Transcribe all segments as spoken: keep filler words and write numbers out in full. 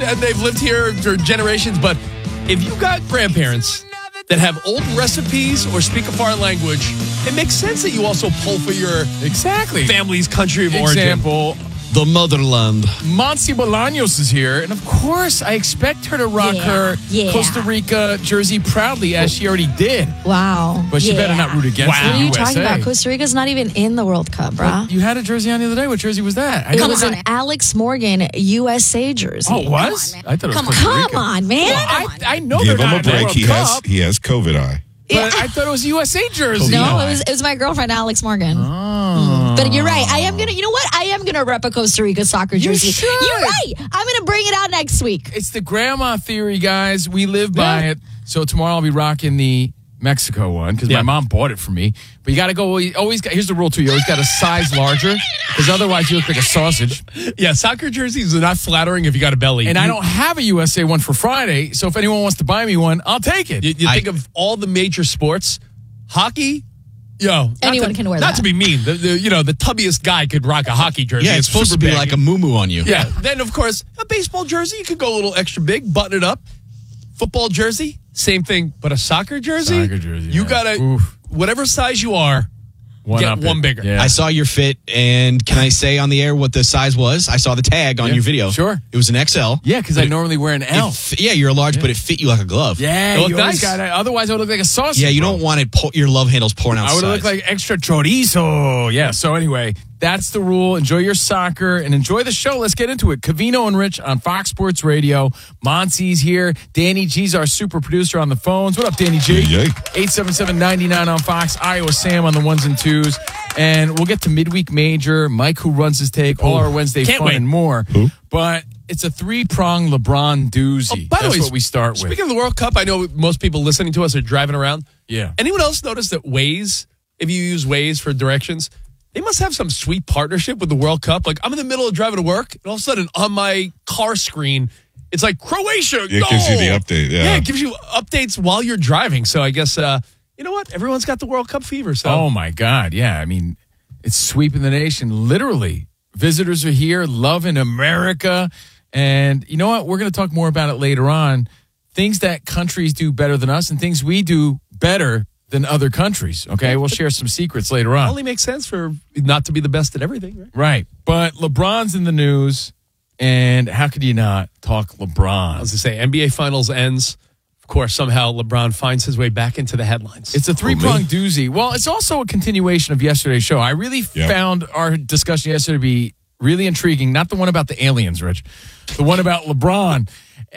and they've lived here for generations, but if you got grandparents that have old recipes or speak a foreign language, it makes sense that you also pull for your exactly family's country of origin. Example, the motherland. Monse Bolaños is here, and of course, I expect her to rock Yeah, her yeah. Costa Rica jersey proudly, as she already did. Wow. But she yeah. better not root against Wow. the What are you U S A. talking about? Costa Rica's not even in the World Cup, bruh. You had a jersey on the other day. What jersey was that? I It know was that- an Alex Morgan U S A jersey. Oh, it was? Come on, man. I thought it was Come, Costa on, Rica. come on, man. Well, I, I know Give they're him not a in the break. World He has Cup, he has COVID eye. but I thought it was a U S A jersey. No, it was it was my girlfriend Alex Morgan. Oh. But you're right. I am gonna. You know what? I am gonna rep a Costa Rica soccer jersey. should. You're right. I'm gonna bring it out next week. It's the grandma theory, guys. We live by Yeah. it. So tomorrow I'll be rocking the Mexico one because Yeah. my mom bought it for me. But you got to go. You always got, here's the rule too. You always got a size larger because otherwise you look like a sausage. Yeah, soccer jerseys are not flattering if you got a belly. And I You- don't have a U S A one for Friday. So if anyone wants to buy me one, I'll take it. You, you I- think of all the major sports, hockey. Yo, not Anyone to, can wear not that. to be mean, the, the you know the tubbiest guy could rock a hockey jersey. Yeah, it's supposed to super be big. like a moo-moo on you. Yeah. Then of course a baseball jersey, you could go a little extra big, button it up. Football jersey, same thing, but a soccer jersey. Soccer jersey, You yeah. gotta Oof. whatever size you are. One Get up one it. bigger. Yeah. I saw your fit, and can I say on the air what the size was? I saw the tag on Yeah, your video. sure. It was an X L. yeah, because I normally wear an L. It fi- yeah, you're a large, but it fit you like a glove. Yeah, It looked you always nice. gotta- otherwise I would look like a sausage. Yeah, you bro. don't want it. Po- your love handles pouring out. I would look like extra chorizo. Yeah, so anyway, that's the rule. Enjoy your soccer and enjoy the show. Let's get into it. Cavino and Rich on Fox Sports Radio. Monsi's here. Danny G's our super producer on the phones. What up, Danny G? Yay, yay. eight seven seven, nine nine on Fox. Iowa Sam on the ones and twos. And we'll get to midweek major. Mike, who runs his take, all our Wednesday Can't fun wait. and more. Who? But it's a three-pronged LeBron doozy. Oh, by the That's way, what we start with. Speaking of the World Cup, I know most people listening to us are driving around. Yeah. Anyone else notice that Waze, if you use Waze for directions, they must have some sweet partnership with the World Cup. Like, I'm in the middle of driving to work, and all of a sudden on my car screen, it's like Croatia. It gives you the update, yeah. Yeah, it gives you updates while you're driving. So I guess, uh, you know what? Everyone's got the World Cup fever. So Oh, my God. Yeah. I mean, it's sweeping the nation, literally. Visitors are here, loving America. And you know what? We're going to talk more about it later on. Things that countries do better than us and things we do better than other countries. Okay. We'll share some secrets later it on. only makes sense for not to be the best at everything, right? Right. But LeBron's in the news. And how could you not talk I was LeBron? going to say, N B A Finals ends. Of course, somehow LeBron finds his way back into the headlines. It's a three-pronged doozy. Well, it's also a continuation of yesterday's show. I really Yeah. found our discussion yesterday to be really intriguing. Not the one about the aliens, Rich. The one about LeBron.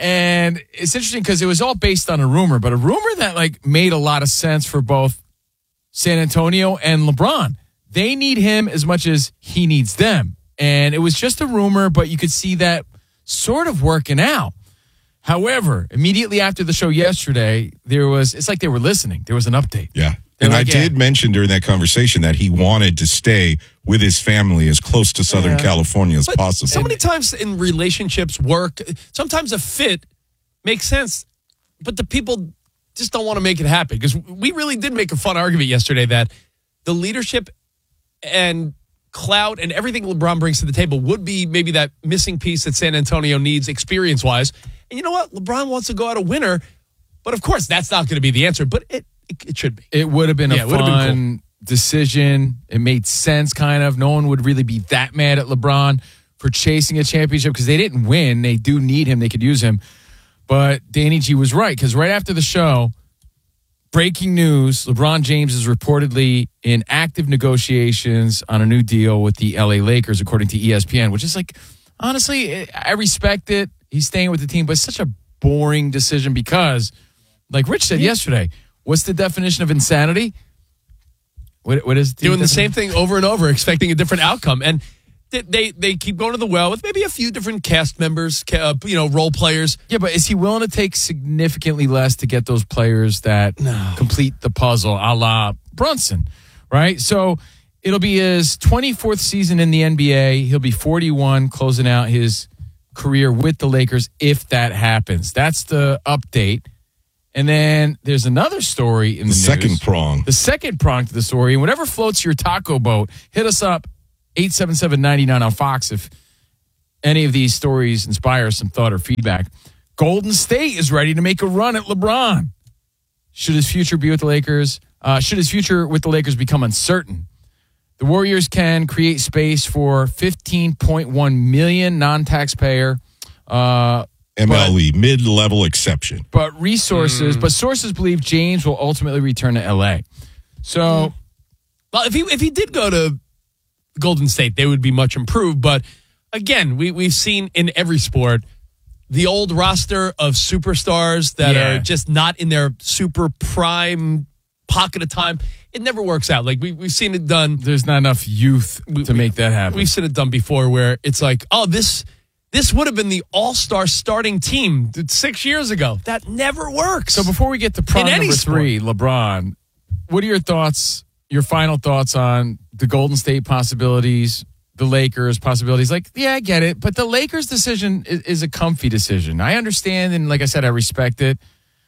And it's interesting because it was all based on a rumor, but a rumor that like made a lot of sense for both San Antonio and LeBron. They need him as much as he needs them. And it was just a rumor, but you could see that sort of working out. However, immediately after the show yesterday, there was, it's like they were listening. There was an update. Yeah. They're And like, I yeah. did mention during that conversation that he wanted to stay with his family as close to Southern Yeah. California as But possible. so many times in relationships, work, sometimes a fit makes sense, but the people just don't want to make it happen. Because we really did make a fun argument yesterday that the leadership and clout and everything LeBron brings to the table would be maybe that missing piece that San Antonio needs experience-wise. And you know what? LeBron wants to go out a winner, but of course that's not going to be the answer, but it it, it should be. It would have been Yeah, a it would've been fun decision. It made sense, kind of. No one would really be that mad at LeBron for chasing a championship because they didn't win. They do need him. They could use him. But Danny G was right because right after the show, breaking news, LeBron James is reportedly in active negotiations on a new deal with the L A Lakers, according to E S P N, which is like, honestly, I respect it. He's staying with the team, but it's such a boring decision because, like Rich said yesterday, what's the definition of insanity? What, what is Doing the same thing over and over, expecting a different outcome. And they they, they keep going to the well with maybe a few different cast members, ca- uh, you know, role players. Yeah, but is he willing to take significantly less to get those players that No. complete the puzzle, a la Brunson, right? So it'll be his twenty-fourth season in the N B A. He'll be forty-one, closing out his career with the Lakers if that happens. That's the update. And then there's another story in the, the news. second prong. The second prong to the story. And whatever floats your taco boat, hit us up, eight seven seven, nine nine on Fox if any of these stories inspire some thought or feedback, Golden State is ready to make a run at LeBron. Should his future be with the Lakers? Uh, should his future with the Lakers become uncertain? The Warriors can create space for fifteen point one million dollars non-taxpayer uh, M L E, mid-level exception. but resources. Mm. But sources believe James will ultimately return to L A. So, Well, if he if he did go to Golden State, they would be much improved. But again, we we've seen in every sport the old roster of superstars that Yeah. are just not in their super prime pocket of time. It never works out. Like we we've seen it done. there's not enough youth to make that happen. We've seen it done before, where it's like, oh, this this would have been the all-star starting team six years ago. That never works. So before we get to prong In any number sport. three, LeBron, what are your thoughts, your final thoughts on the Golden State possibilities, the Lakers possibilities? Like, yeah, I get it, but the Lakers decision is, is a comfy decision. I understand, and like I said, I respect it,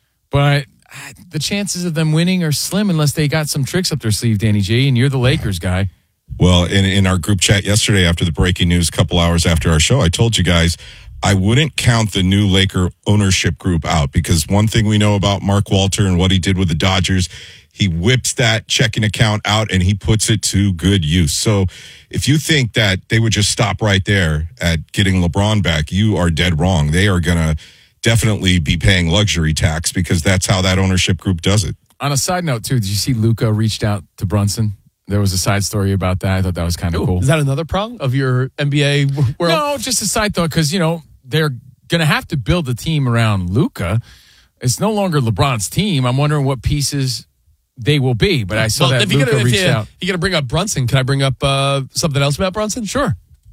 but ah, the chances of them winning are slim unless they got some tricks up their sleeve, Danny G, and you're the Lakers guy. Well, in, in our group chat yesterday after the breaking news, a couple hours after our show, I told you guys I wouldn't count the new Laker ownership group out because one thing we know about Mark Walter and what he did with the Dodgers, he whips that checking account out and he puts it to good use. So if you think that they would just stop right there at getting LeBron back, you are dead wrong. They are going to definitely be paying luxury tax because that's how that ownership group does it. On a side note, too, did you see Luka reached out to Brunson? There was a side story about that. I thought that was kind of cool. Is that another prong of your N B A world? No, just a side thought because, you know, they're going to have to build a team around Luka. It's no longer LeBron's team. I'm wondering what pieces they will be. But I saw Well, that if you're Luka gonna, if reached you, out. you're going to bring up Brunson, can I bring up uh, something else about Brunson? Sure.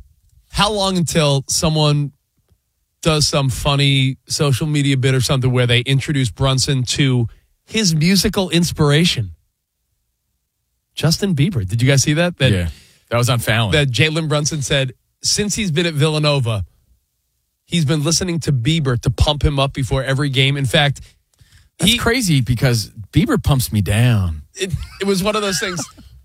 How long until someone does some funny social media bit or something where they introduce Brunson to his musical inspiration? Justin Bieber. Did you guys see that? That yeah, that was on Fallon. that Jalen Brunson said since he's been at Villanova, he's been listening to Bieber to pump him up before every game. In fact, That's he, crazy because Bieber pumps me down. it, it was one of those things.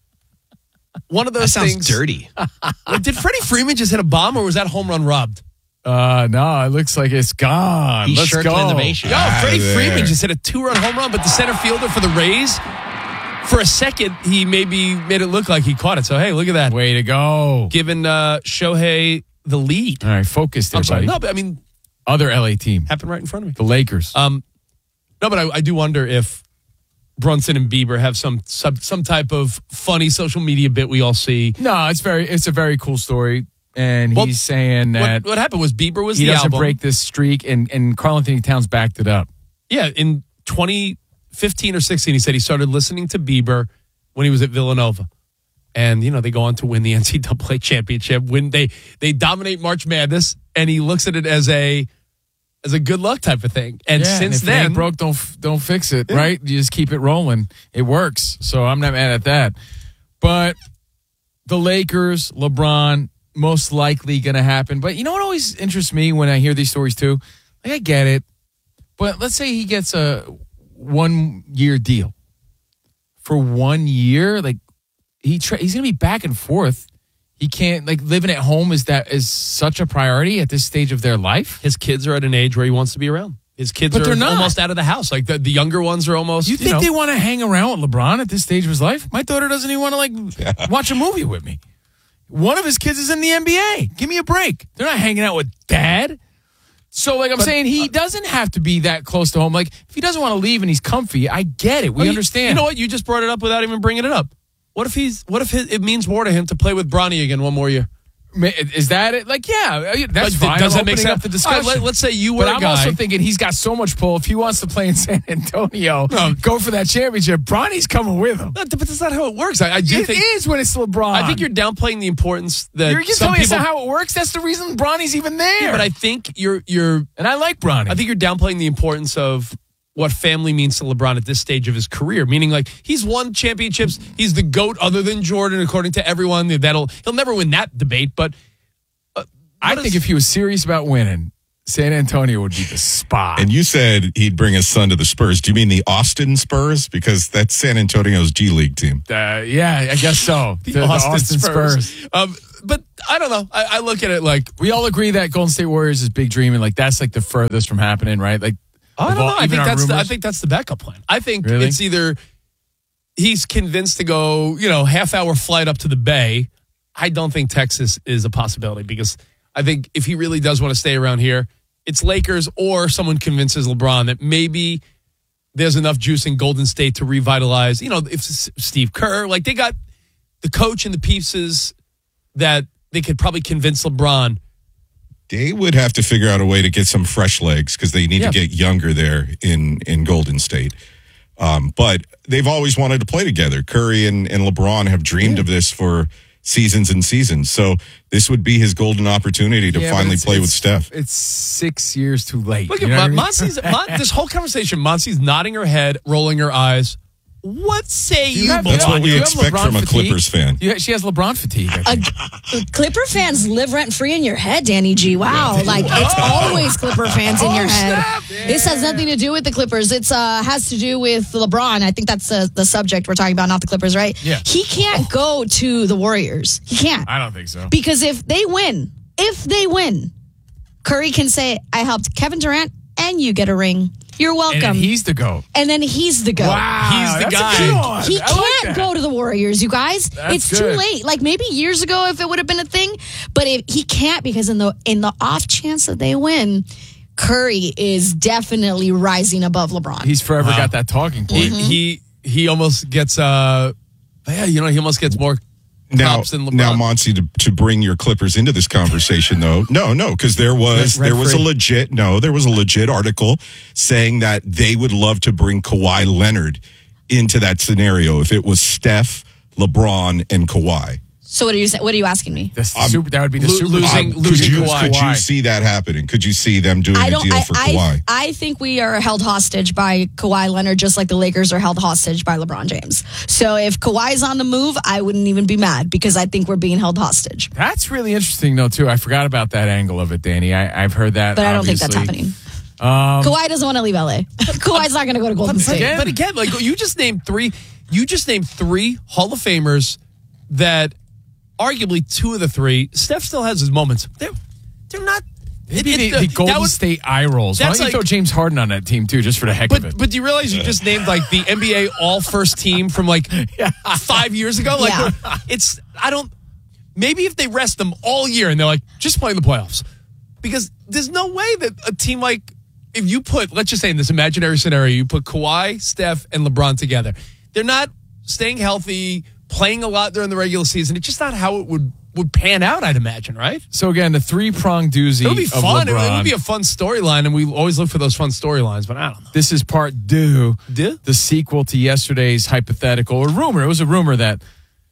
One of That those sounds things. dirty. Like, did Freddie Freeman just hit a bomb, or was that home run robbed? Uh, no, it looks like it's gone. He's Let's circling go. the base. Yo, Outta Freddie there. Freeman just hit a two-run home run, but the center fielder for the Rays, for a second, he maybe made it look like he caught it. So, hey, look at that. Way to go. Giving uh, Shohei the lead. All right, focus there, I'm sorry. buddy. No, but I mean, Other L A team, happened right in front of me. the Lakers. Um, no, but I, I do wonder if Brunson and Bieber have some, some some type of funny social media bit we all see. no, it's very, it's a very cool story, and Well, he's saying that What, what happened was Bieber was he the doesn't album. break this streak, and and Karl Anthony Towns backed it up. Yeah, in twenty fifteen or sixteen, he said he started listening to Bieber when he was at Villanova. And, you know, they go on to win the N C double A championship. When they, they dominate March Madness, and he looks at it as a as a good luck type of thing. And Yeah, since if it then, ain't broke, don't don't fix it, right? You just keep it rolling. It works. So I'm not mad at that. But the Lakers, LeBron, most likely going to happen. But you know what always interests me when I hear these stories too? Like, I get it. But let's say he gets a one-year deal. For one year, like, he tra- he's going to be back and forth. He can't, like, living at home is that is such a priority at this stage of their life. his kids are at an age where he wants to be around. His kids But are they're not. almost out of the house. Like the, the younger ones are almost. Do you think know, they want to hang around with LeBron at this stage of his life? My daughter doesn't even want to like watch a movie with me. One of his kids is in the N B A. Give me a break. They're not hanging out with dad. So like I'm But, saying, he doesn't have to be that close to home. Like if he doesn't want to leave and he's comfy, I get it. We Well, you- understand. You know what? You just brought it up without even bringing it up. What if he's? What if his, it means more to him to play with Bronny again one more year? Ma- Is that it? Like, yeah, that's Like, fine. does I'm that make opening sense? up the discussion. All right, let, let's say you were But a I'm guy. also thinking he's got so much pull. If he wants to play in San Antonio, go for that championship. Bronny's coming with him. No, but that's not how it works. I, I do It think. is when it's LeBron. I think you're downplaying the importance that You're just some telling me people. that's not how it works. That's the reason Bronny's even there. Yeah, but I think you're you're. and I like Bronny. I think you're downplaying the importance of what family means to LeBron at this stage of his career. Meaning, like he's won championships. He's the GOAT, other than Jordan, according to everyone. That'll he'll never win that debate. But uh, I what think is- if he was serious about winning, San Antonio would be the spot. And you said he'd bring his son to the Spurs. Do you mean the Austin Spurs? Because that's San Antonio's G League team. uh, yeah, I guess so. the Austin, Spurs. Um, but I don't know. I, I look at it like We all agree that Golden State Warriors is big dream, and like that's like the furthest from happening, right? Like, I of don't all- know. I even think our that's the, I rumors- think that's the backup plan. I think Really? it's either he's convinced to go, you know, half hour flight up to the Bay. I don't think Texas is a possibility because I think if he really does want to stay around here, it's Lakers or someone convinces LeBron that maybe there's enough juice in Golden State to revitalize. You know, if S- Steve Kerr, like they got the coach and the pieces that they could probably convince LeBron. They would have to figure out a way to get some fresh legs because they need Yeah. to get younger there in, in Golden State. Um, but they've always wanted to play together. Curry and, and LeBron have dreamed of this for seasons and seasons. So this would be his golden opportunity to Yeah, but finally it's- play with it's- Steph. It's six years too late. Look you at know what I Mon- mean? Monsi's, Mon, this whole conversation. Monsi's nodding her head, rolling her eyes. What say you, have- That's Melania? what we you have expect LeBron from a fatigue? Clippers fan. Yeah, she has LeBron fatigue. I think. Uh, Clipper fans live rent free in your head, Danny G. Wow, like it's always Clipper fans in your head. This has nothing to do with the Clippers. It's uh has to do with LeBron. I think that's the the subject we're talking about, not the Clippers, right? Yeah. He can't go to the Warriors. He can't I don't think so. because if they win, if they win, Curry can say, "I helped Kevin Durant, and you get a ring. You're welcome." And then he's the GOAT. And then he's the GOAT. Wow, He's the that's a guy. good one. He I like can't that. go to the Warriors, you guys. That's it's good. too late. Like maybe years ago if it would have been a thing, but if he can't because in the in the off chance that they win, Curry is definitely rising above LeBron. He's forever Wow. got that talking He, point. he he almost gets uh yeah, you know, he almost gets more Now, props than LeBron. now, Monty, to, to bring your Clippers into this conversation, though, no, no, because there was Red there was a free. legit no, there was a legit article saying that they would love to bring Kawhi Leonard into that scenario if it was Steph, LeBron, and Kawhi. So what are you sa- what are you asking me? That's the super, that would be the lo- super losing- Um, losing could you, Kawhi. Could you Kawhi. see that happening? Could you see them doing I a don't deal I, for Kawhi? I I think we are held hostage by Kawhi Leonard just like the Lakers are held hostage by LeBron James. So if Kawhi's on the move, I wouldn't even be mad because I think we're being held hostage. That's really interesting, though, too. I forgot about that angle of it, Danny. I, I've heard that. But I don't think that's obviously. happening. Kawhi doesn't want to leave L A. Kawhi's not going to go to Golden But State. again, but again, like you just named three, you just named three Hall of Famers that arguably two of the three, Steph still has his moments. They're, they're not. Maybe it- the, it- the that Golden was- State eye rolls. Why that's don't you like- throw James Harden on that team, too, just for the heck of But it? but do you realize you just named like the N B A All First Team from like five years ago? Like Yeah. it's I don't. Maybe if they rest them all year and they're like just playing the playoffs, because there's no way that a team like if you put let's just say in this imaginary scenario you put Kawhi, Steph, and LeBron together, they're not staying healthy, playing a lot during the regular season. It's just not how it would would pan out. I'd imagine, right? So, again, the three-pronged doozy It would be of fun. It would, LeBron. it would be a fun storyline, and we always look for those fun storylines. But I don't know. This is part deux, Deux? the sequel to yesterday's hypothetical or rumor. It was a rumor that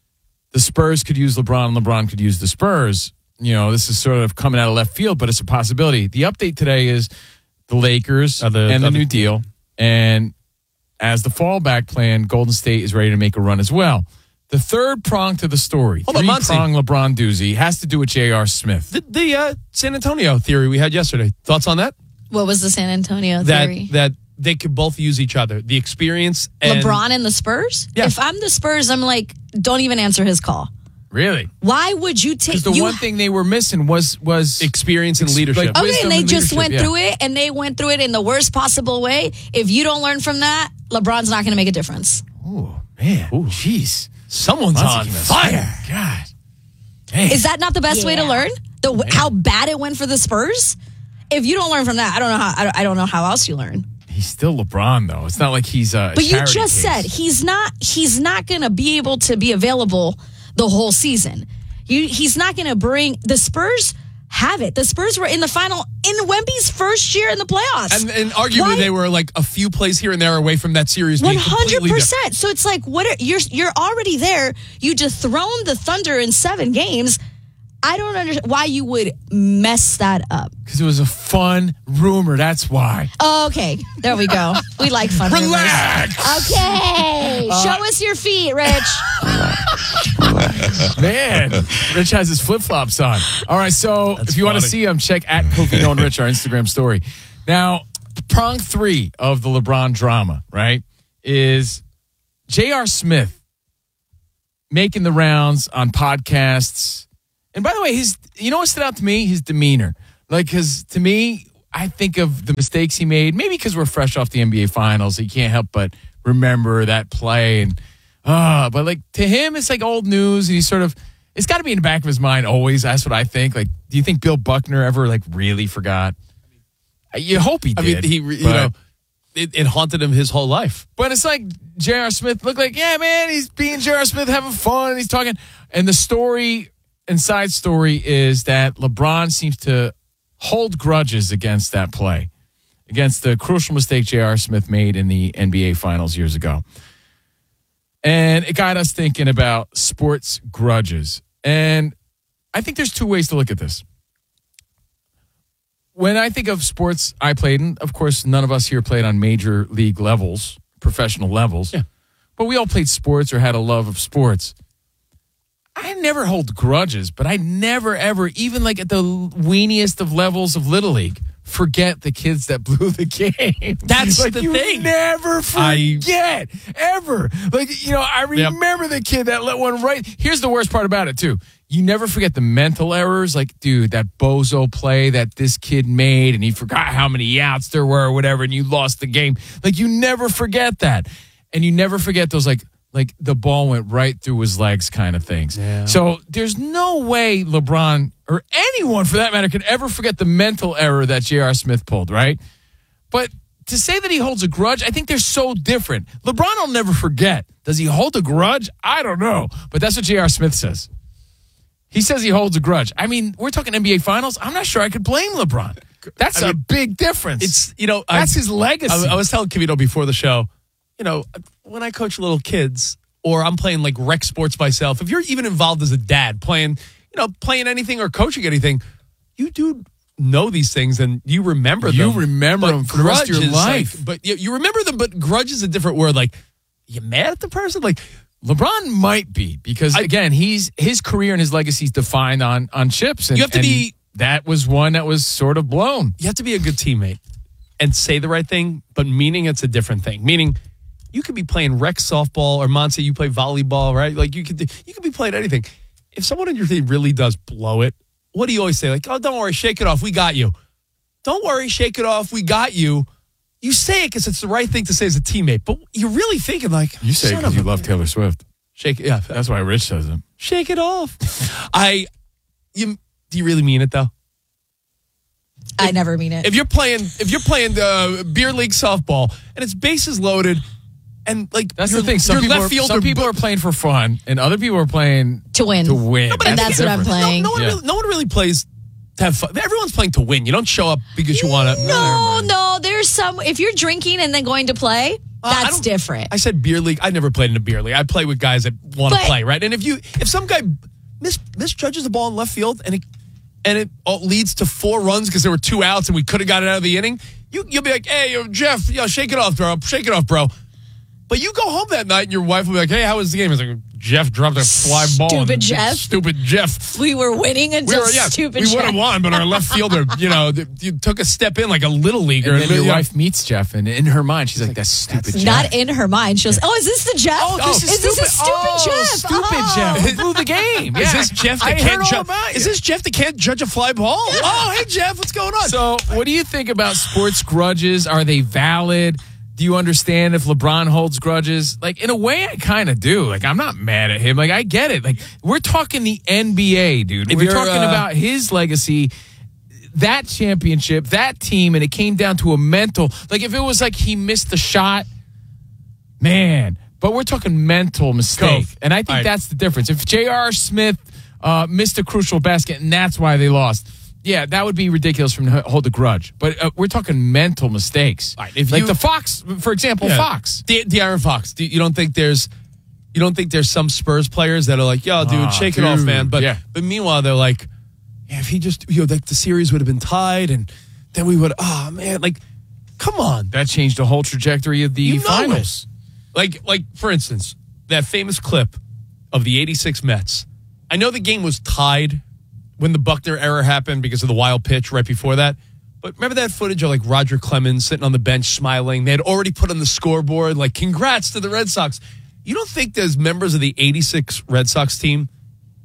the Spurs could use LeBron and LeBron could use the Spurs. You know, this is sort of coming out of left field, but it's a possibility. The update today is the Lakers Uh, the- and the uh, new deal. And as the fallback plan, Golden State is ready to make a run as well. The third prong to the story, Hold on, Muncie. three-prong LeBron doozy, has to do with J R. Smith. The, the uh, San Antonio theory we had yesterday. Thoughts on that? What was the San Antonio That theory? that they could both use each other. The experience and LeBron and the Spurs? Yeah. If I'm the Spurs, I'm like, don't even answer his call. Really? Why would you take Because the you one thing they were missing was was experience and Ex- leadership. like- Okay, wisdom and they and just leadership, went yeah. through it, and they went through it in the worst possible way. If you don't learn from that, LeBron's not going to make a difference. Oh, man. Jeez. Someone's Monty on came out fire. swinging. God. Hey. Is that not the best way to Yeah. learn? The how bad it went for the Spurs? If you don't learn from that, I don't know how. I don't, I don't know how else you learn. He's still LeBron, though. It's not like he's a But you charity just case. said he's not. He's not going to be able to be available the whole season. You, he's not going to bring the Spurs. Have it. The Spurs were in the final in Wemby's first year in the playoffs. And, and arguably Why- they were like a few plays here and there away from that series One being hundred completely different. percent. So it's like, what? Are, you're you're already there. You dethroned the Thunder in seven games. I don't understand why you would mess that up. Because it was a fun rumor. That's why. Oh, okay, there we go. We like fun. rumors. Relax. Okay, show us your feet, Rich. Man, Rich has his flip flops on. All right, so if you want to funny. see him, check at Covino and Rich, our Instagram story. Now, prong three of the LeBron drama, right, is J R. Smith making the rounds on podcasts And by the way, his you know what stood out to me? His demeanor. Like, because to me, I think of the mistakes he made, maybe because we're fresh off the N B A Finals. So you can't help but remember that play. And, uh, but like to him, it's like old news. And he's sort of, it's got to be in the back of his mind always. That's what I think. Like, do you think Bill Buckner ever like really forgot? You hope he did. I mean, he, you but, know, it, it haunted him his whole life. But it's like J R. Smith looked like, yeah, man, he's being J R. Smith, having fun. He's talking. And the story and side story is that LeBron seems to hold grudges against that play, against the crucial mistake J R. Smith made in the N B A Finals years ago. And it got us thinking about sports grudges. And I think there's two ways to look at this. When I think of sports I played in, of course, none of us here played on major league levels, professional levels, yeah. but we all played sports or had a love of sports. I never hold grudges, but I never, ever, even like at the weeniest of levels of Little League, forget the kids that blew the game. That's like the you thing. Never forget, I, ever. Like, you know, I remember yep. the kid that let one right. Here's the worst part about it, too. You never forget the mental errors. Like, dude, that bozo play that this kid made, and he forgot how many outs there were or whatever, and you lost the game. Like, you never forget that. And you never forget those, like, like the ball went right through his legs kind of things. Yeah. So there's no way LeBron or anyone for that matter could ever forget the mental error that J R. Smith pulled, right? But to say that he holds a grudge, I think they're so different. LeBron will never forget. Does he hold a grudge? I don't know. But that's what J R. Smith says. He says he holds a grudge. I mean, we're talking N B A Finals. I'm not sure I could blame LeBron. That's I mean, a big difference. It's, you know, that's I, his legacy. I, I was telling Kavito before the show, you know, when I coach little kids or I'm playing like rec sports myself, if you're even involved as a dad playing, you know, playing anything or coaching anything, you do know these things and you remember you them. You remember them for the rest of your life. Like, but you, you remember them, but grudge is a different word. Like, you mad at the person? Like, LeBron might be because, I, again, he's his career and his legacy is defined on, on chips. And, you have to be. That was one that was sort of blown. You have to be a good teammate and say the right thing, but meaning it's a different thing. Meaning, you could be playing rec softball or Monse, you play volleyball, right? Like you could you could be playing anything. If someone on your team really does blow it, what do you always say? Like, oh, don't worry, shake it off. We got you. Don't worry, shake it off. We got you. You say it because it's the right thing to say as a teammate, but you're really thinking like, you say it because you love Taylor Swift. Shake it. Yeah, that's why Rich says it. Shake it off. I. You do you really mean it though? I if, never mean it. If you're playing, if you're playing the beer league softball and it's bases loaded. And like that's the thing. Some, people are, some people are playing for fun, and other people are playing to win. To win, no, and that's, that's what I'm playing. No, no, one yeah. really, no one really plays to have fun. Everyone's playing to win. You don't show up because you want to. No, no. There's some. If you're drinking and then going to play, uh, that's different. I said beer league. I never played in a beer league. I play with guys that want to play, right? And if you, if some guy mis, misjudges the ball in left field and it and it leads to four runs because there were two outs and we could have got it out of the inning, you you'll be like, hey, yo, Jeff, yo, shake it off, bro. Shake it off, bro. But you go home that night and your wife will be like, hey, how was the game? It's like, Jeff dropped a fly ball. Stupid Jeff. Stupid Jeff. We were winning until we were, yeah, stupid we Jeff. We would have won, but our left fielder, you know, you took a step in like a little leaguer. And then and your you know, wife meets Jeff, and in her mind, she's like, that's stupid Jeff. Not in her mind. She goes, oh, is this the Jeff? Oh, this is, is stupid. this a stupid oh, Jeff? Stupid oh. Jeff. Who blew the game? Yeah. Is this Jeff that I can't heard all ju- about Is you. this Jeff that can't judge a fly ball? Yeah. Oh, hey, Jeff, what's going on? So, what do you think about sports grudges? Are they valid? Do you understand if LeBron holds grudges? Like, in a way, I kind of do. Like, I'm not mad at him. Like, I get it. Like, we're talking the N B A, dude. If we're talking uh, about his legacy, that championship, that team, and it came down to a mental. Like, if it was like he missed the shot, man. But we're talking mental mistake. Go. And I think right. that's the difference. If J R. Smith uh, missed a crucial basket and that's why they lost, yeah, that would be ridiculous for him to hold a grudge. But uh, we're talking mental mistakes. Right, if like you, the Fox, for example, yeah, Fox. De- De'Aaron Fox. Do, you don't think there's you don't think there's some Spurs players that are like, yo, dude, oh, shake dude. it off, man. But yeah. but meanwhile, they're like, yeah, if he just, you know, like the series would have been tied and then we would, oh, man, like, come on. That changed the whole trajectory of the you know finals. It. Like, like, for instance, that famous clip of the eighty-six Mets. I know the game was tied when the Buckner error happened because of the wild pitch right before that. But remember that footage of like Roger Clemens sitting on the bench smiling? They had already put on the scoreboard, like, congrats to the Red Sox. You don't think there's members of the eighty-six Red Sox team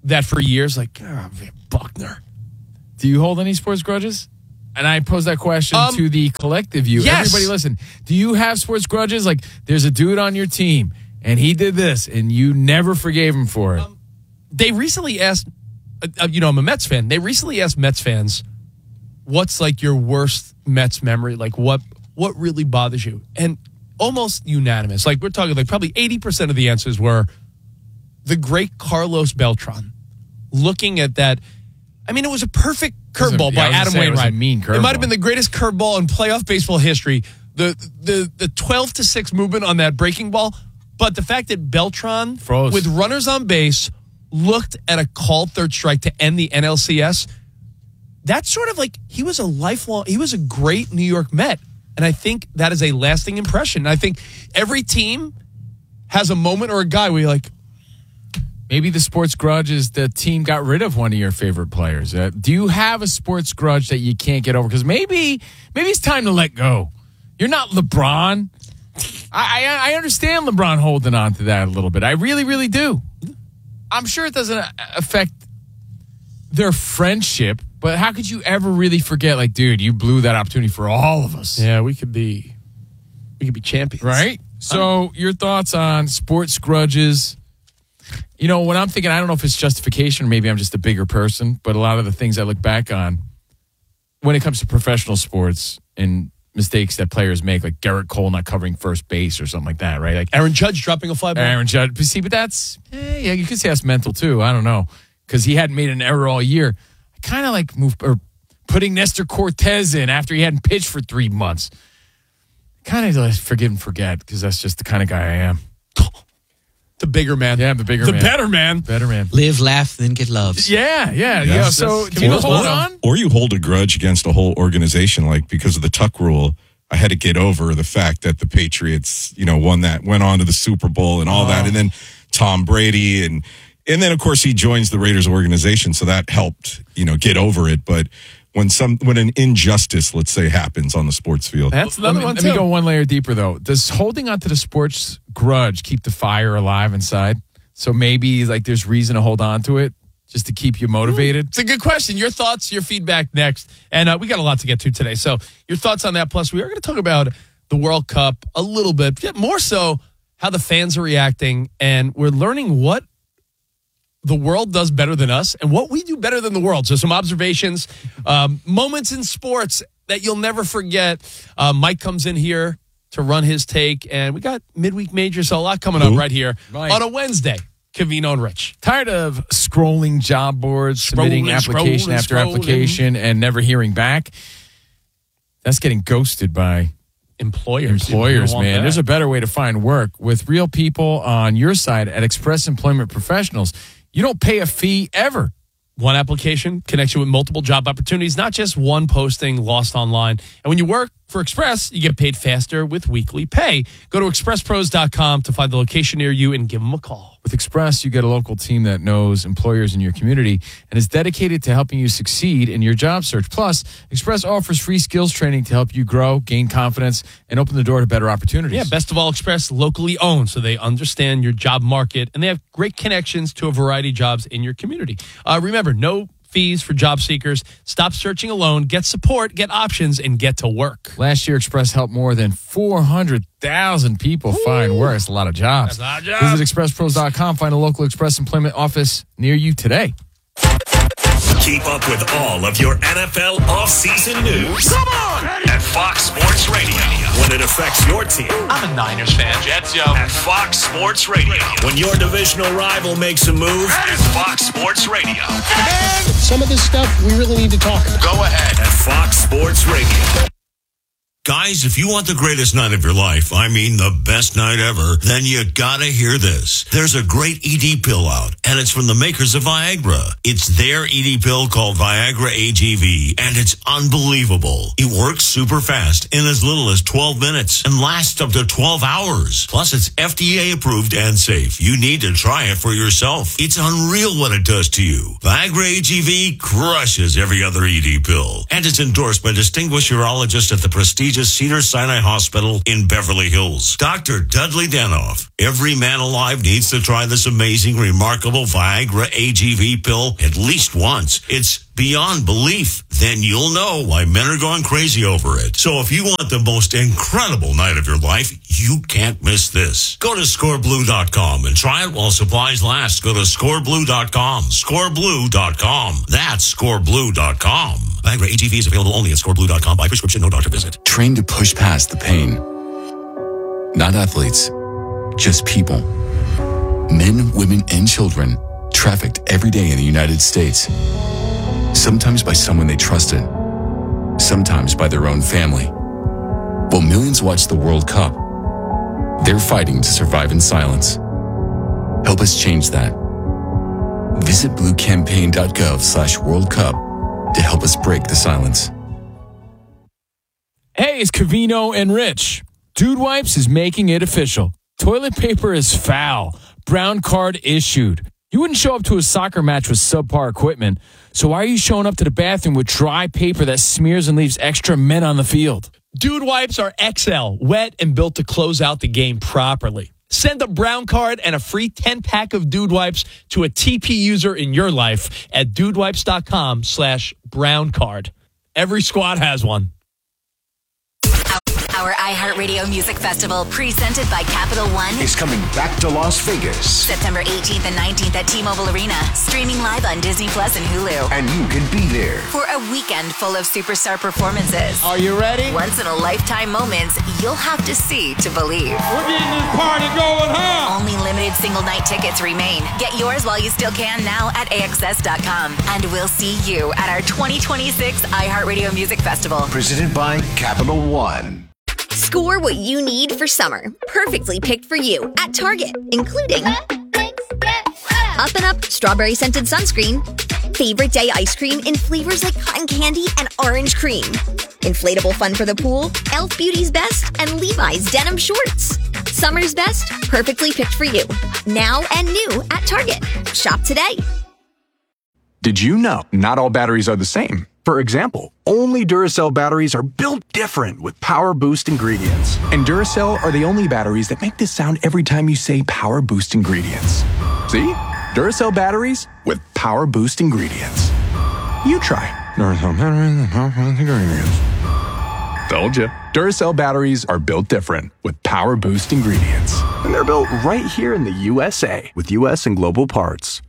that for years, like, oh, man, Buckner. Do you hold any sports grudges? And I pose that question Um, to the collective you. yes. Everybody listen. Do you have sports grudges? Like, there's a dude on your team, and he did this, and you never forgave him for it. Um, they recently asked, uh, you know, I'm a Mets fan. They recently asked Mets fans, what's like your worst Mets memory? Like, what what really bothers you? And almost unanimous. Like, we're talking like probably eighty percent of the answers were the great Carlos Beltran. Looking at that, I mean, it was a perfect curveball yeah, I by was gonna Adam say it was a Wainwright. mean It might have curveball. been the greatest curveball in playoff baseball history. The the the twelve to six movement on that breaking ball, but the fact that Beltran, Froze. with runners on base, looked at a called third strike to end the N L C S. That's sort of like he was a lifelong, he was a great New York Met. And I think that is a lasting impression. I think every team has a moment or a guy where you're like, Maybe the sports grudge is the team got rid of one of your favorite players. Uh, do you have a sports grudge that you can't get over? Because maybe maybe it's time to let go. You're not LeBron. I, I I understand LeBron holding on to that a little bit. I really, really do. I'm sure it doesn't affect their friendship, but how could you ever really forget, like, dude, you blew that opportunity for all of us. yeah, we could be, we could be champions. Right? So your thoughts on sports grudges? You know, when I'm thinking, I don't know if it's justification or maybe I'm just a bigger person, but a lot of the things I look back on when it comes to professional sports and mistakes that players make, like Garrett Cole not covering first base or something like that, right? Like Aaron Judge dropping a fly ball. Aaron Judge. But see, but that's, eh, yeah, you could say that's mental too. I don't know. Because he hadn't made an error all year. I kind of like move, or putting Nestor Cortez in after he hadn't pitched for three months. Kind of like forgive and forget because that's just the kind of guy I am. The bigger man. Yeah, the bigger the man. better man. Better man. Live, laugh, then get loved. Yeah, yeah, yeah. Yes. So That's- do you Or- hold or- on? Or you hold a grudge against a whole organization, like because of the Tuck rule. I had to get over the fact that the Patriots, you know, won that, went on to the Super Bowl and all that, and then Tom Brady, and and then of course he joins the Raiders organization, so that helped, you know, get over it. But when some when an injustice, let's say, happens on the sports field, That's Let another me, one let too. me go one layer deeper, though. Does holding on to the sports grudge keep the fire alive inside? So maybe like there's reason to hold on to it just to keep you motivated? It's a good question. Your thoughts, your feedback next. And uh, we got a lot to get to today. So your thoughts on that. Plus, we are going to talk about the World Cup a little bit, yeah, more so how the fans are reacting. And we're learning what the world does better than us and what we do better than the world. So some observations, um, moments in sports that you'll never forget. Uh, Mike comes in here to run his take. And we got midweek major, so a lot coming up Who? right here Mike. on a Wednesday. Cavino and Rich. Tired of scrolling job boards, submitting Scrolling, application scrolling, after scrolling. application, and never hearing back? That's getting ghosted by Employers. employers, You don't want man. that. There's a better way to find work with real people on your side at Express Employment Professionals. You don't pay a fee ever. One application connects you with multiple job opportunities, not just one posting lost online. And when you work for Express, you get paid faster with weekly pay. Go to express pros dot com to find the location near you and give them a call. With Express, you get a local team that knows employers in your community and is dedicated to helping you succeed in your job search. Plus, Express offers free skills training to help you grow, gain confidence, and open the door to better opportunities. Yeah, best of all, Express locally owned, so they understand your job market, and they have great connections to a variety of jobs in your community. Uh, remember, no fees for job seekers. Stop searching alone. Get support, get options, and get to work. Last year, Express helped more than four hundred thousand people find work. That's a lot of jobs. That's a lot of jobs. Visit express pros dot com. Find a local Express employment office near you today. Keep up with all of your N F L offseason news. Come on! At Fox Sports Radio. When it affects your team. I'm a Niners fan. Jets, yo. At Fox Sports Radio. When your divisional rival makes a move. At Fox Sports Radio. Some of this stuff we really need to talk about. Go ahead. At Fox Sports Radio. Guys, if you want the greatest night of your life, I mean the best night ever, then you gotta hear this. There's a great E D pill out, and it's from the makers of Viagra. It's their E D pill called Viagra A G V, and it's unbelievable. It works super fast in as little as twelve minutes and lasts up to twelve hours. Plus, it's F D A approved and safe. You need to try it for yourself. It's unreal what it does to you. Viagra A G V crushes every other E D pill, and it's endorsed by distinguished urologists at the prestigious Cedars-Sinai Hospital in Beverly Hills. Doctor Dudley Danoff. Every man alive needs to try this amazing, remarkable Viagra A G V pill at least once. It's beyond belief. Then you'll know why men are going crazy over it. So if you want the most incredible night of your life, you can't miss this. Go to score blue dot com and try it while supplies last. Go to score blue dot com. score blue dot com. That's score blue dot com. Viagra A G V is available only at score blue dot com by prescription, no doctor visit. Trained to push past the pain. Not athletes, just people. Men, women, and children trafficked every day in the United States. Sometimes by someone they trusted, sometimes by their own family. While millions watch the World Cup, they're fighting to survive in silence. Help us change that. Visit bluecampaign.gov slash World Cup to help us break the silence. Hey, it's Covino and Rich. Dude Wipes is making it official. Toilet paper is foul. Brown card issued. You wouldn't show up to a soccer match with subpar equipment, so why are you showing up to the bathroom with dry paper that smears and leaves extra men on the field? Dude Wipes are X L, wet and built to close out the game properly. Send a brown card and a free ten-pack of Dude Wipes to a T P user in your life at dudewipes.com slash brown card. Every squad has one. Our iHeartRadio Music Festival, presented by Capital One, is coming back to Las Vegas. September eighteenth and nineteenth at T-Mobile Arena. Streaming live on Disney Plus and Hulu. And you can be there for a weekend full of superstar performances. Are you ready? Once-in-a-lifetime moments you'll have to see to believe. We're getting this party going, huh? Only limited single-night tickets remain. Get yours while you still can now at A X S dot com. And we'll see you at our twenty twenty-six iHeartRadio Music Festival. Presented by Capital One. Score what you need for summer. Perfectly picked for you at Target, including Up and Up Strawberry Scented Sunscreen, Favorite Day Ice Cream in flavors like cotton candy and orange cream, Inflatable Fun for the Pool, e l f Beauty's Best, and Levi's Denim Shorts. Summer's best, perfectly picked for you. Now and new at Target. Shop today. Did you know not all batteries are the same? For example, only Duracell batteries are built different with Power Boost ingredients. And Duracell are the only batteries that make this sound every time you say Power Boost ingredients. See? Duracell batteries with Power Boost ingredients. You try. Duracell batteries with Power Boost ingredients. Told you. Duracell batteries are built different with Power Boost ingredients. And they're built right here in the U S A with U S and global parts.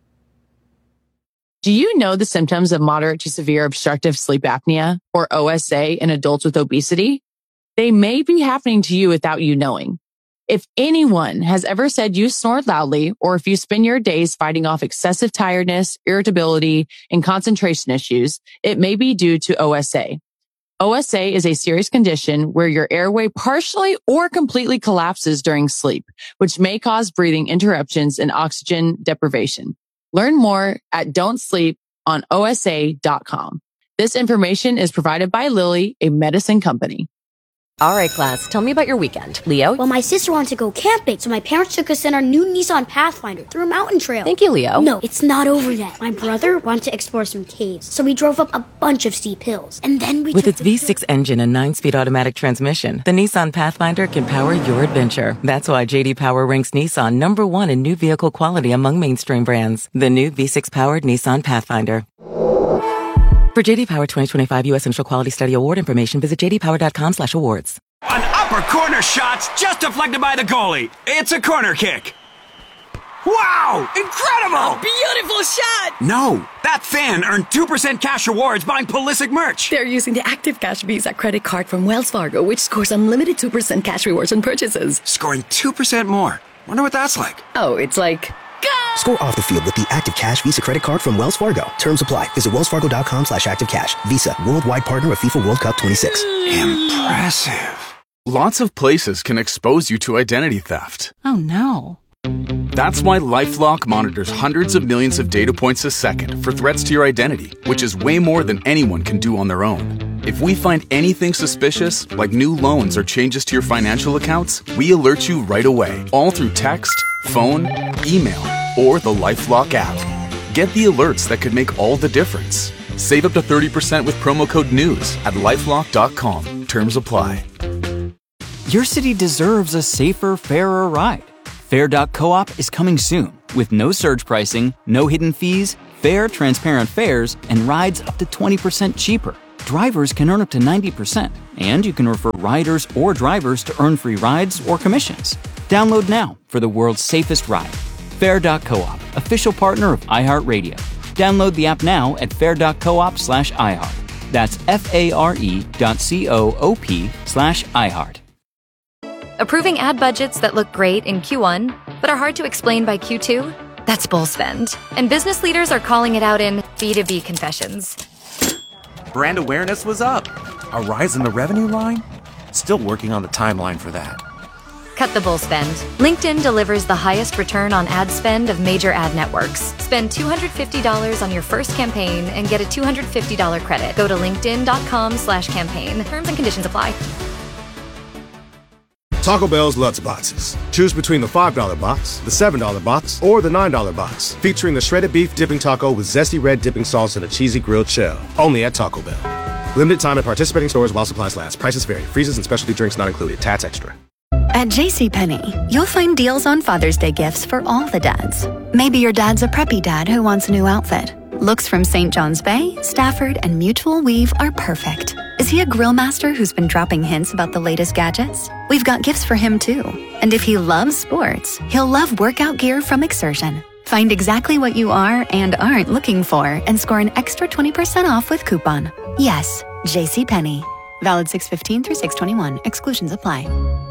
Do you know the symptoms of moderate to severe obstructive sleep apnea, or O S A, in adults with obesity? They may be happening to you without you knowing. If anyone has ever said you snore loudly, or if you spend your days fighting off excessive tiredness, irritability, and concentration issues, it may be due to O S A. O S A is a serious condition where your airway partially or completely collapses during sleep, which may cause breathing interruptions and oxygen deprivation. Learn more at don't sleep on O S A dot com. This information is provided by Lilly, a medicine company. All right, class, tell me about your weekend. Leo? Well, my sister wanted to go camping, so my parents took us in our new Nissan Pathfinder through a mountain trail. Thank you, Leo. No, it's not over yet. My brother wanted to explore some caves, so we drove up a bunch of steep hills. And then we With took its the V six engine and nine-speed automatic transmission, the Nissan Pathfinder can power your adventure. That's why J D Power ranks Nissan number one in new vehicle quality among mainstream brands. The new V six-powered Nissan Pathfinder. For J D Power twenty twenty-five U S Central Quality Study Award information, visit j d power dot com slash awards. An upper corner shot's just deflected by the goalie. It's a corner kick. Wow! Incredible! A beautiful shot! No, that fan earned two percent cash rewards buying Pulisic merch. They're using the Active Cash Visa credit card from Wells Fargo, which scores unlimited two percent cash rewards on purchases. Scoring two percent more. Wonder what that's like. Oh, it's like... Score off the field with the Active Cash Visa credit card from Wells Fargo. Terms apply. Visit wells fargo dot com slash active cash. Visa, worldwide partner of FIFA World Cup twenty-six. Impressive. Lots of places can expose you to identity theft. Oh, no. That's why LifeLock monitors hundreds of millions of data points a second for threats to your identity, which is way more than anyone can do on their own. If we find anything suspicious, like new loans or changes to your financial accounts, we alert you right away, all through text, phone, email, or the LifeLock app. Get the alerts that could make all the difference. Save up to thirty percent with promo code NEWS at lifelock dot com. Terms apply. Your city deserves a safer, fairer ride. Fair dot coop is coming soon with no surge pricing, no hidden fees, fair, transparent fares, and rides up to twenty percent cheaper. Drivers can earn up to ninety percent, and you can refer riders or drivers to earn free rides or commissions. Download now for the world's safest ride. Fair dot coop, official partner of iHeartRadio. Download the app now at fair dot coop slash iHeart. That's F-A-R-E dot C-O-O-P slash iHeart. Approving ad budgets that look great in Q one, but are hard to explain by Q two? That's bull spend. And business leaders are calling it out in B two B confessions. Brand awareness was up. A rise in the revenue line? Still working on the timeline for that. Cut the bull spend. LinkedIn delivers the highest return on ad spend of major ad networks. Spend two hundred fifty dollars on your first campaign and get a two hundred fifty dollars credit. Go to linkedin.com slash campaign. Terms and conditions apply. Taco Bell's Lutz Boxes. Choose between the five dollar box, the seven dollar box, or the nine dollar box. Featuring the shredded beef dipping taco with zesty red dipping sauce and a cheesy grilled shell. Only at Taco Bell. Limited time at participating stores while supplies last. Prices vary. Freezes and specialty drinks not included. Tats extra. At JCPenney, you'll find deals on Father's Day gifts for all the dads. Maybe your dad's a preppy dad who wants a new outfit. Looks from Saint John's Bay, Stafford, and Mutual Weave are perfect. Is he a grill master who's been dropping hints about the latest gadgets? We've got gifts for him too. And if he loves sports, he'll love workout gear from Exertion. Find exactly what you are and aren't looking for and score an extra twenty percent off with coupon. Yes, JCPenney. Valid six fifteen through six twenty-one. Exclusions apply.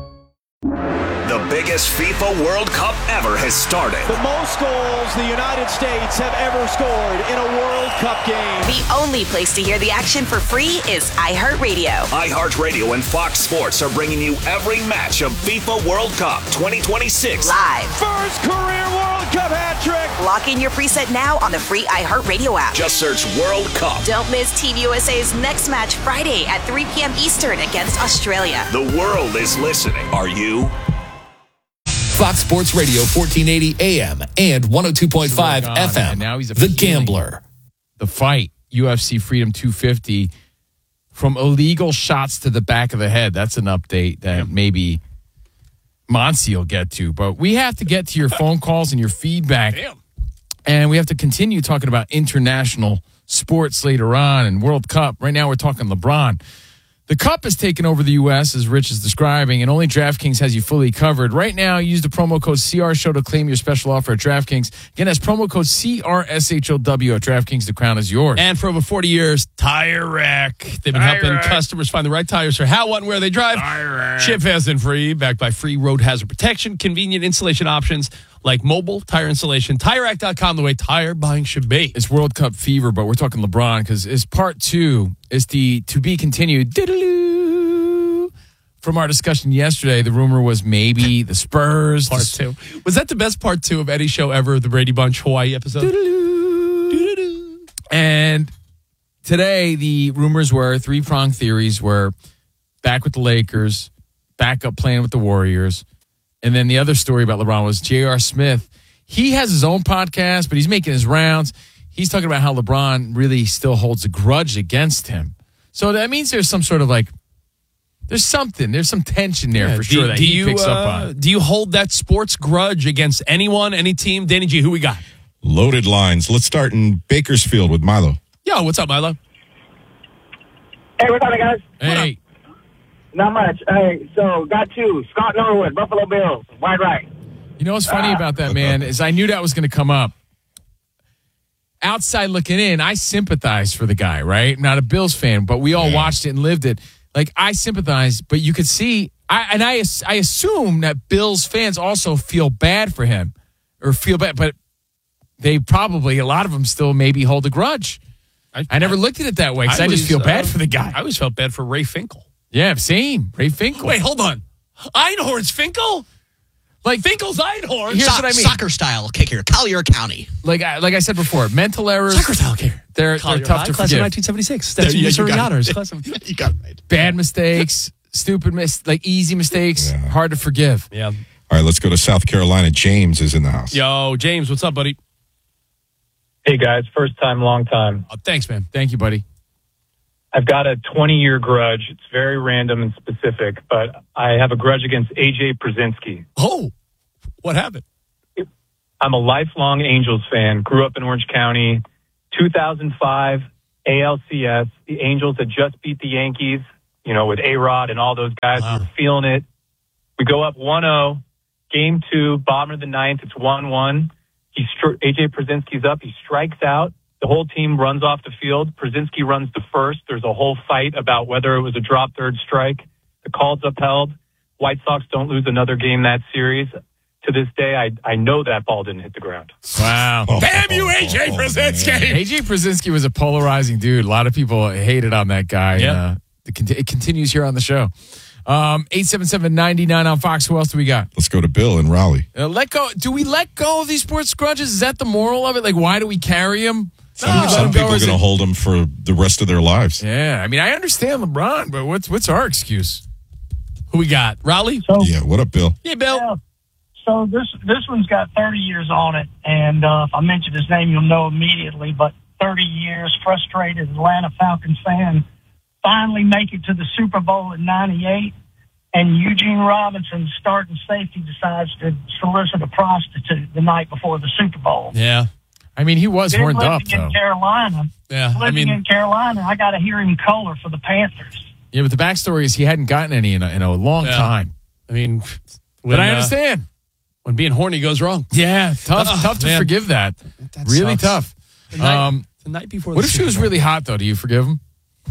The biggest FIFA World Cup ever has started. The most goals the United States have ever scored in a World Cup game. The only place to hear the action for free is iHeartRadio. iHeartRadio and Fox Sports are bringing you every match of FIFA World Cup twenty twenty-six. Live. First career World Cup hat trick. Lock in your preset now on the free iHeartRadio app. Just search World Cup. Don't miss Team U S A's next match Friday at three p.m. Eastern against Australia. The world is listening. Are you? Fox Sports Radio, fourteen eighty A M and one oh two point five F M. Now he's The Gambler. The fight, U F C Freedom two fifty, from illegal shots to the back of the head. That's an update that yeah. maybe Monty will get to. But we have to get to your phone calls and your feedback. Damn. And we have to continue talking about international sports later on and World Cup. Right now we're talking LeBron. The Cup has taken over the U S, as Rich is describing, and only DraftKings has you fully covered. Right now, use the promo code C R Show to claim your special offer at DraftKings. Again, that's promo code C R S H O W at DraftKings. The crown is yours. And for over forty years, Tire Rack. They've been Tire helping Rack. customers find the right tires for how, what, and where they drive. Tire Rack. Ship fast and free, backed by free road hazard protection, convenient installation options like mobile tire installation. Tire Rack dot com, the way tire buying should be. It's World Cup fever, but we're talking LeBron because it's part two. It's the to be continued. Diddle-oo. From our discussion yesterday, the rumor was maybe the Spurs. Part two. Was that the best part two of any show ever, the Brady Bunch Hawaii episode? Diddle-oo. Diddle-oo. And today, the rumors were, three-pronged theories were back with the Lakers, back up playing with the Warriors. And then the other story about LeBron was J R. Smith. He has his own podcast, but he's making his rounds. He's talking about how LeBron really still holds a grudge against him. So that means there's some sort of like, there's something, there's some tension there Yeah, for do, sure that do he you, picks uh, up on. Do you hold that sports grudge against anyone, any team? Danny G, who we got? Loaded lines. Let's start in Bakersfield with Milo. Yo, what's up, Milo? Hey, what's up, guys? Hey. Not much. Hey, so got two. Scott Norwood, Buffalo Bills, wide right. You know what's funny about that, man, is I knew that was going to come up. Outside looking in, I sympathize for the guy, right? Not a Bills fan, but we all Yeah. watched it and lived it. Like, I sympathize, but you could see, I and I, I assume that Bills fans also feel bad for him or feel bad, but they probably, a lot of them still maybe hold a grudge. I, I never looked at it that way because I, I just was, feel bad uh, for the guy. I always felt bad for Ray Finkel. Yeah, same. Ray Finkel. Wait, hold on. Einhorn's Finkel? Like Finkel's Einhorn? Here's So- what I mean. Soccer style kicker, Collier County. Like I, like I said before, mental errors. Soccer style kicker. They're, Collier they're tough High, to class forgive. of nineteen seventy-six. Stetson Yeah, you Missouri got it. Honors. Class of- You got it right. Bad mistakes, stupid mis, like easy mistakes, Yeah. hard to forgive. Yeah. All right, let's go to South Carolina. James is in the house. Yo, James, what's up, buddy? Hey, guys. First time, long time. Oh, thanks, man. Thank you, buddy. I've got a twenty-year grudge. It's very random and specific, but I have a grudge against A J Przinsky. Oh, what happened? I'm a lifelong Angels fan. Grew up in Orange County. two thousand five A L C S. The Angels had just beat the Yankees, you know, with A-Rod and all those guys. Wow. We were feeling it. We go up one oh. Game two, bottom of the ninth. It's one one. He stri- A J Przinsky's up. He strikes out. The whole team runs off the field. Przinsky runs to first. There's a whole fight about whether it was a drop third strike. The call's upheld. White Sox don't lose another game that series. To this day, I I know that ball didn't hit the ground. Wow. Oh, Damn you, A J oh, Przinsky. A J Przinsky was a polarizing dude. A lot of people hated on that guy. Yep. Uh, it, con- it continues here on the show. Um, eight seven seven, nine nine on Fox. Who else do we got? Let's go to Bill in Raleigh. Uh, let go. Do we let go of these sports grudges? Is that the moral of it? Like, why do we carry them? Some, some people are going to hold them for the rest of their lives. Yeah, I mean, I understand LeBron, but what's what's our excuse? Who we got? Raleigh? So, Yeah, what up, Bill? Yeah, Bill. yeah. So this this one's got thirty years on it, and uh, if I mention his name, you'll know immediately. But thirty years, frustrated Atlanta Falcons fan, finally make it to the Super Bowl in ninety-eight, and Eugene Robinson, starting safety, decides to solicit a prostitute the night before the Super Bowl. Yeah. I mean, he was Then horned living up, in though. Carolina. Yeah, I living mean- in Carolina, I got to hear him color for the Panthers. Yeah, but the backstory is he hadn't gotten any in a, in a long Yeah. time. I mean, But when, I uh, understand. when being horny goes wrong. Yeah, tough, Oh, tough to man. forgive that. That really sucks. tough. The night, Um, the night before. what the if she Super was Bowl. really hot, though? Do you forgive him?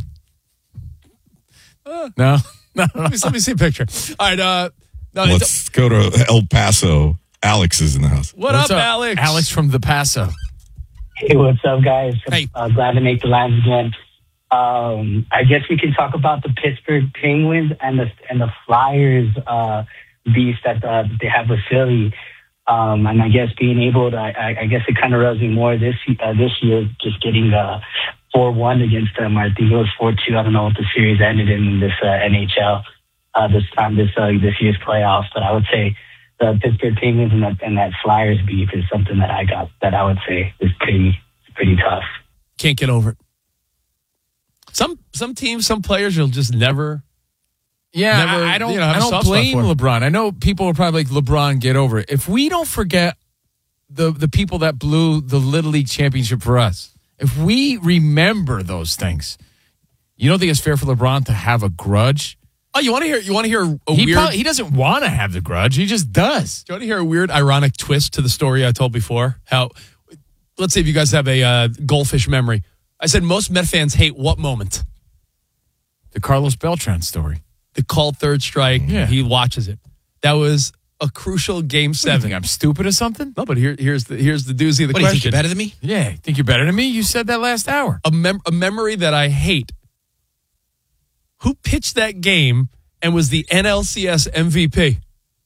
Uh, No, no. let, me, let me see a picture. All right. Uh, no, it's- Let's go to El Paso. Alex is in the house. what What's up, Alex? Alex from the Paso. Hey, what's up, guys? Hey. Uh, glad to make the lines again. Um, I guess we can talk about the Pittsburgh Penguins and the and the Flyers uh, beef that uh, they have with Philly. Um, and I guess being able to, I, I guess it kind of rubs me more this uh, this year, just getting uh, four one against them. I think it was four two. I don't know what the series ended in this uh, N H L uh, this time, this uh, this year's playoffs. But I would say the Pittsburgh Penguins and that, and that Flyers beef is something that I got that I would say is pretty pretty tough. Can't get over it. Some some teams, some players, you'll just never. Yeah, Never, I, I don't. you know, have I a don't soft spot blame for it. LeBron. I know people are probably like, LeBron, get over it. If we don't forget the the people that blew the Little League championship for us, if we remember those things, you don't think it's fair for LeBron to have a grudge? Oh, you want to hear? You want to hear a He weird? probably, he doesn't want to have the grudge. He just does. Do you want to hear a weird, ironic twist to the story I told before? How? Let's see if you guys have a uh, goldfish memory. I said most Met fans hate what moment? The Carlos Beltran story. The call third strike. Yeah. He watches it. That was a crucial game What, do you seven. think I'm stupid or something? No, but here, here's the here's the doozy of the What, do you think question. you're better than me? Yeah, think you're better than me? You said that last hour. a, mem- a memory that I hate. Who pitched that game and was the N L C S M V P?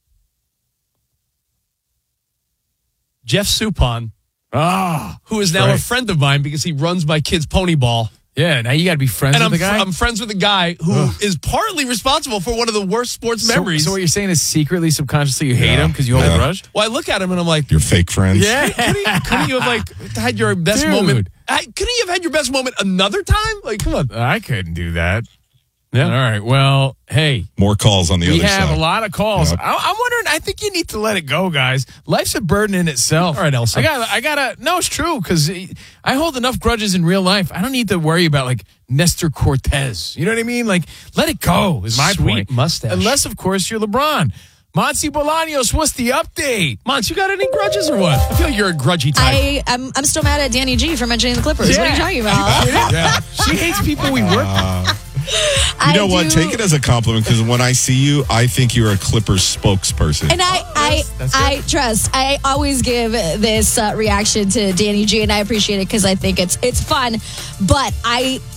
Jeff Suppan, Ah, who is now right. a friend of mine because he runs my kid's pony ball. yeah. Now you got to be friends And with I'm, the guy. fr- I'm friends with a guy who Ugh. is partly responsible for one of the worst sports so, memories. so what you're saying is secretly, subconsciously, you hate Yeah. him because you hold Yeah. a grudge. well, I look at him and I'm like, Your fake friends. Yeah. couldn't, you, couldn't you have like had your best Dude. moment? I, couldn't you have had your best moment another time? Like, come on. I couldn't do that. Yeah. All right. Well, hey, More calls on the we other have side. a lot of calls. Yep. I, I'm wondering. I think you need to let it go, guys. Life's a burden in itself. All right, Elsa. I got. I gotta. No, it's true because I hold enough grudges in real life. I don't need to worry about like Nestor Cortez. You know what I mean? Like, let it go. Is my Sweet point. mustache. Unless, of course, you're LeBron. Monty Bolaños, what's the update? Mons, you got any grudges or what? I feel like you're a grudgy type. I, I'm, I'm still mad at Danny G for mentioning the Clippers. What are you talking about? Yeah. She hates people we work with. You know I what? do- Take it as a compliment because when I see you, I think you're a Clippers spokesperson. And I, I, that's I trust. I always give this uh, reaction to Danny G, and I appreciate it because I think it's it's fun. But I,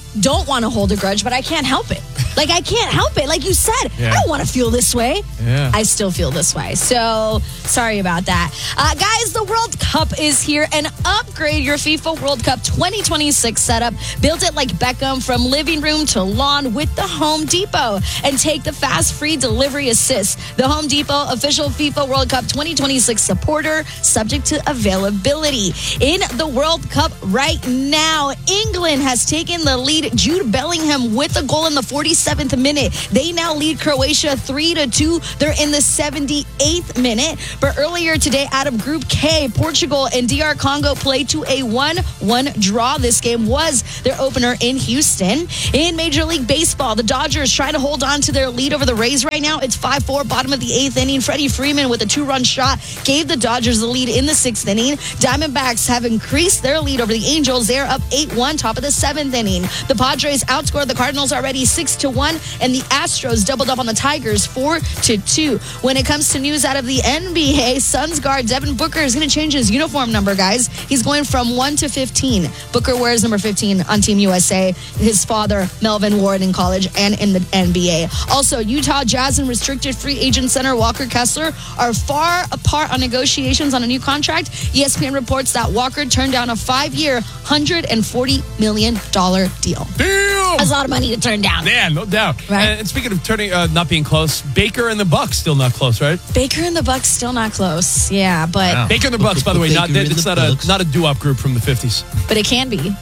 don't want to hold a grudge, but I can't help it. Like, I can't help it. Like you said, Yeah. I don't want to feel this way. Yeah. I still feel this way. So, sorry about that. Uh, guys, the World Cup is here, and upgrade your FIFA World Cup twenty twenty-six setup. Build it like Beckham from living room to lawn with the Home Depot. And take the fast free delivery assist. The Home Depot official FIFA World Cup twenty twenty-six supporter, subject to availability. In the World Cup right now, England has taken the lead. Jude Bellingham with a goal in the forty-seventh minute. They now lead Croatia three to two. They're in the seventy-eighth minute. But earlier today, out of Group K, Portugal and D R Congo played to a one one draw. This game was their opener in Houston. In Major League Baseball, the Dodgers trying to hold on to their lead over the Rays right now. It's five four, bottom of the eighth inning. Freddie Freeman with a two-run shot gave the Dodgers the lead in the sixth inning. Diamondbacks have increased their lead over the Angels. They're up eight one, top of the seventh inning. The Padres outscored the Cardinals already six to one, and the Astros doubled up on the Tigers four to two. When it comes to news out of the N B A, Suns guard Devin Booker is going to change his uniform number, guys. He's going from one to fifteen. Booker wears number fifteen on Team U S A. His father, Melvin, wore it in college and in the N B A. Also, Utah Jazz and restricted free agent center Walker Kessler are far apart on negotiations on a new contract. E S P N reports that Walker turned down a five-year, one hundred forty million dollars deal. Damn! That's a lot of money to turn down. Yeah, no doubt. Right. And, and speaking of turning, uh, not being close, Baker and the Bucks still not close, right? Baker and the Bucks still not close. Yeah, but Wow. Baker and the Bucks, by the way, not Baker and it's the not Bucks. a not a doo-wop group from the fifties. but it can be.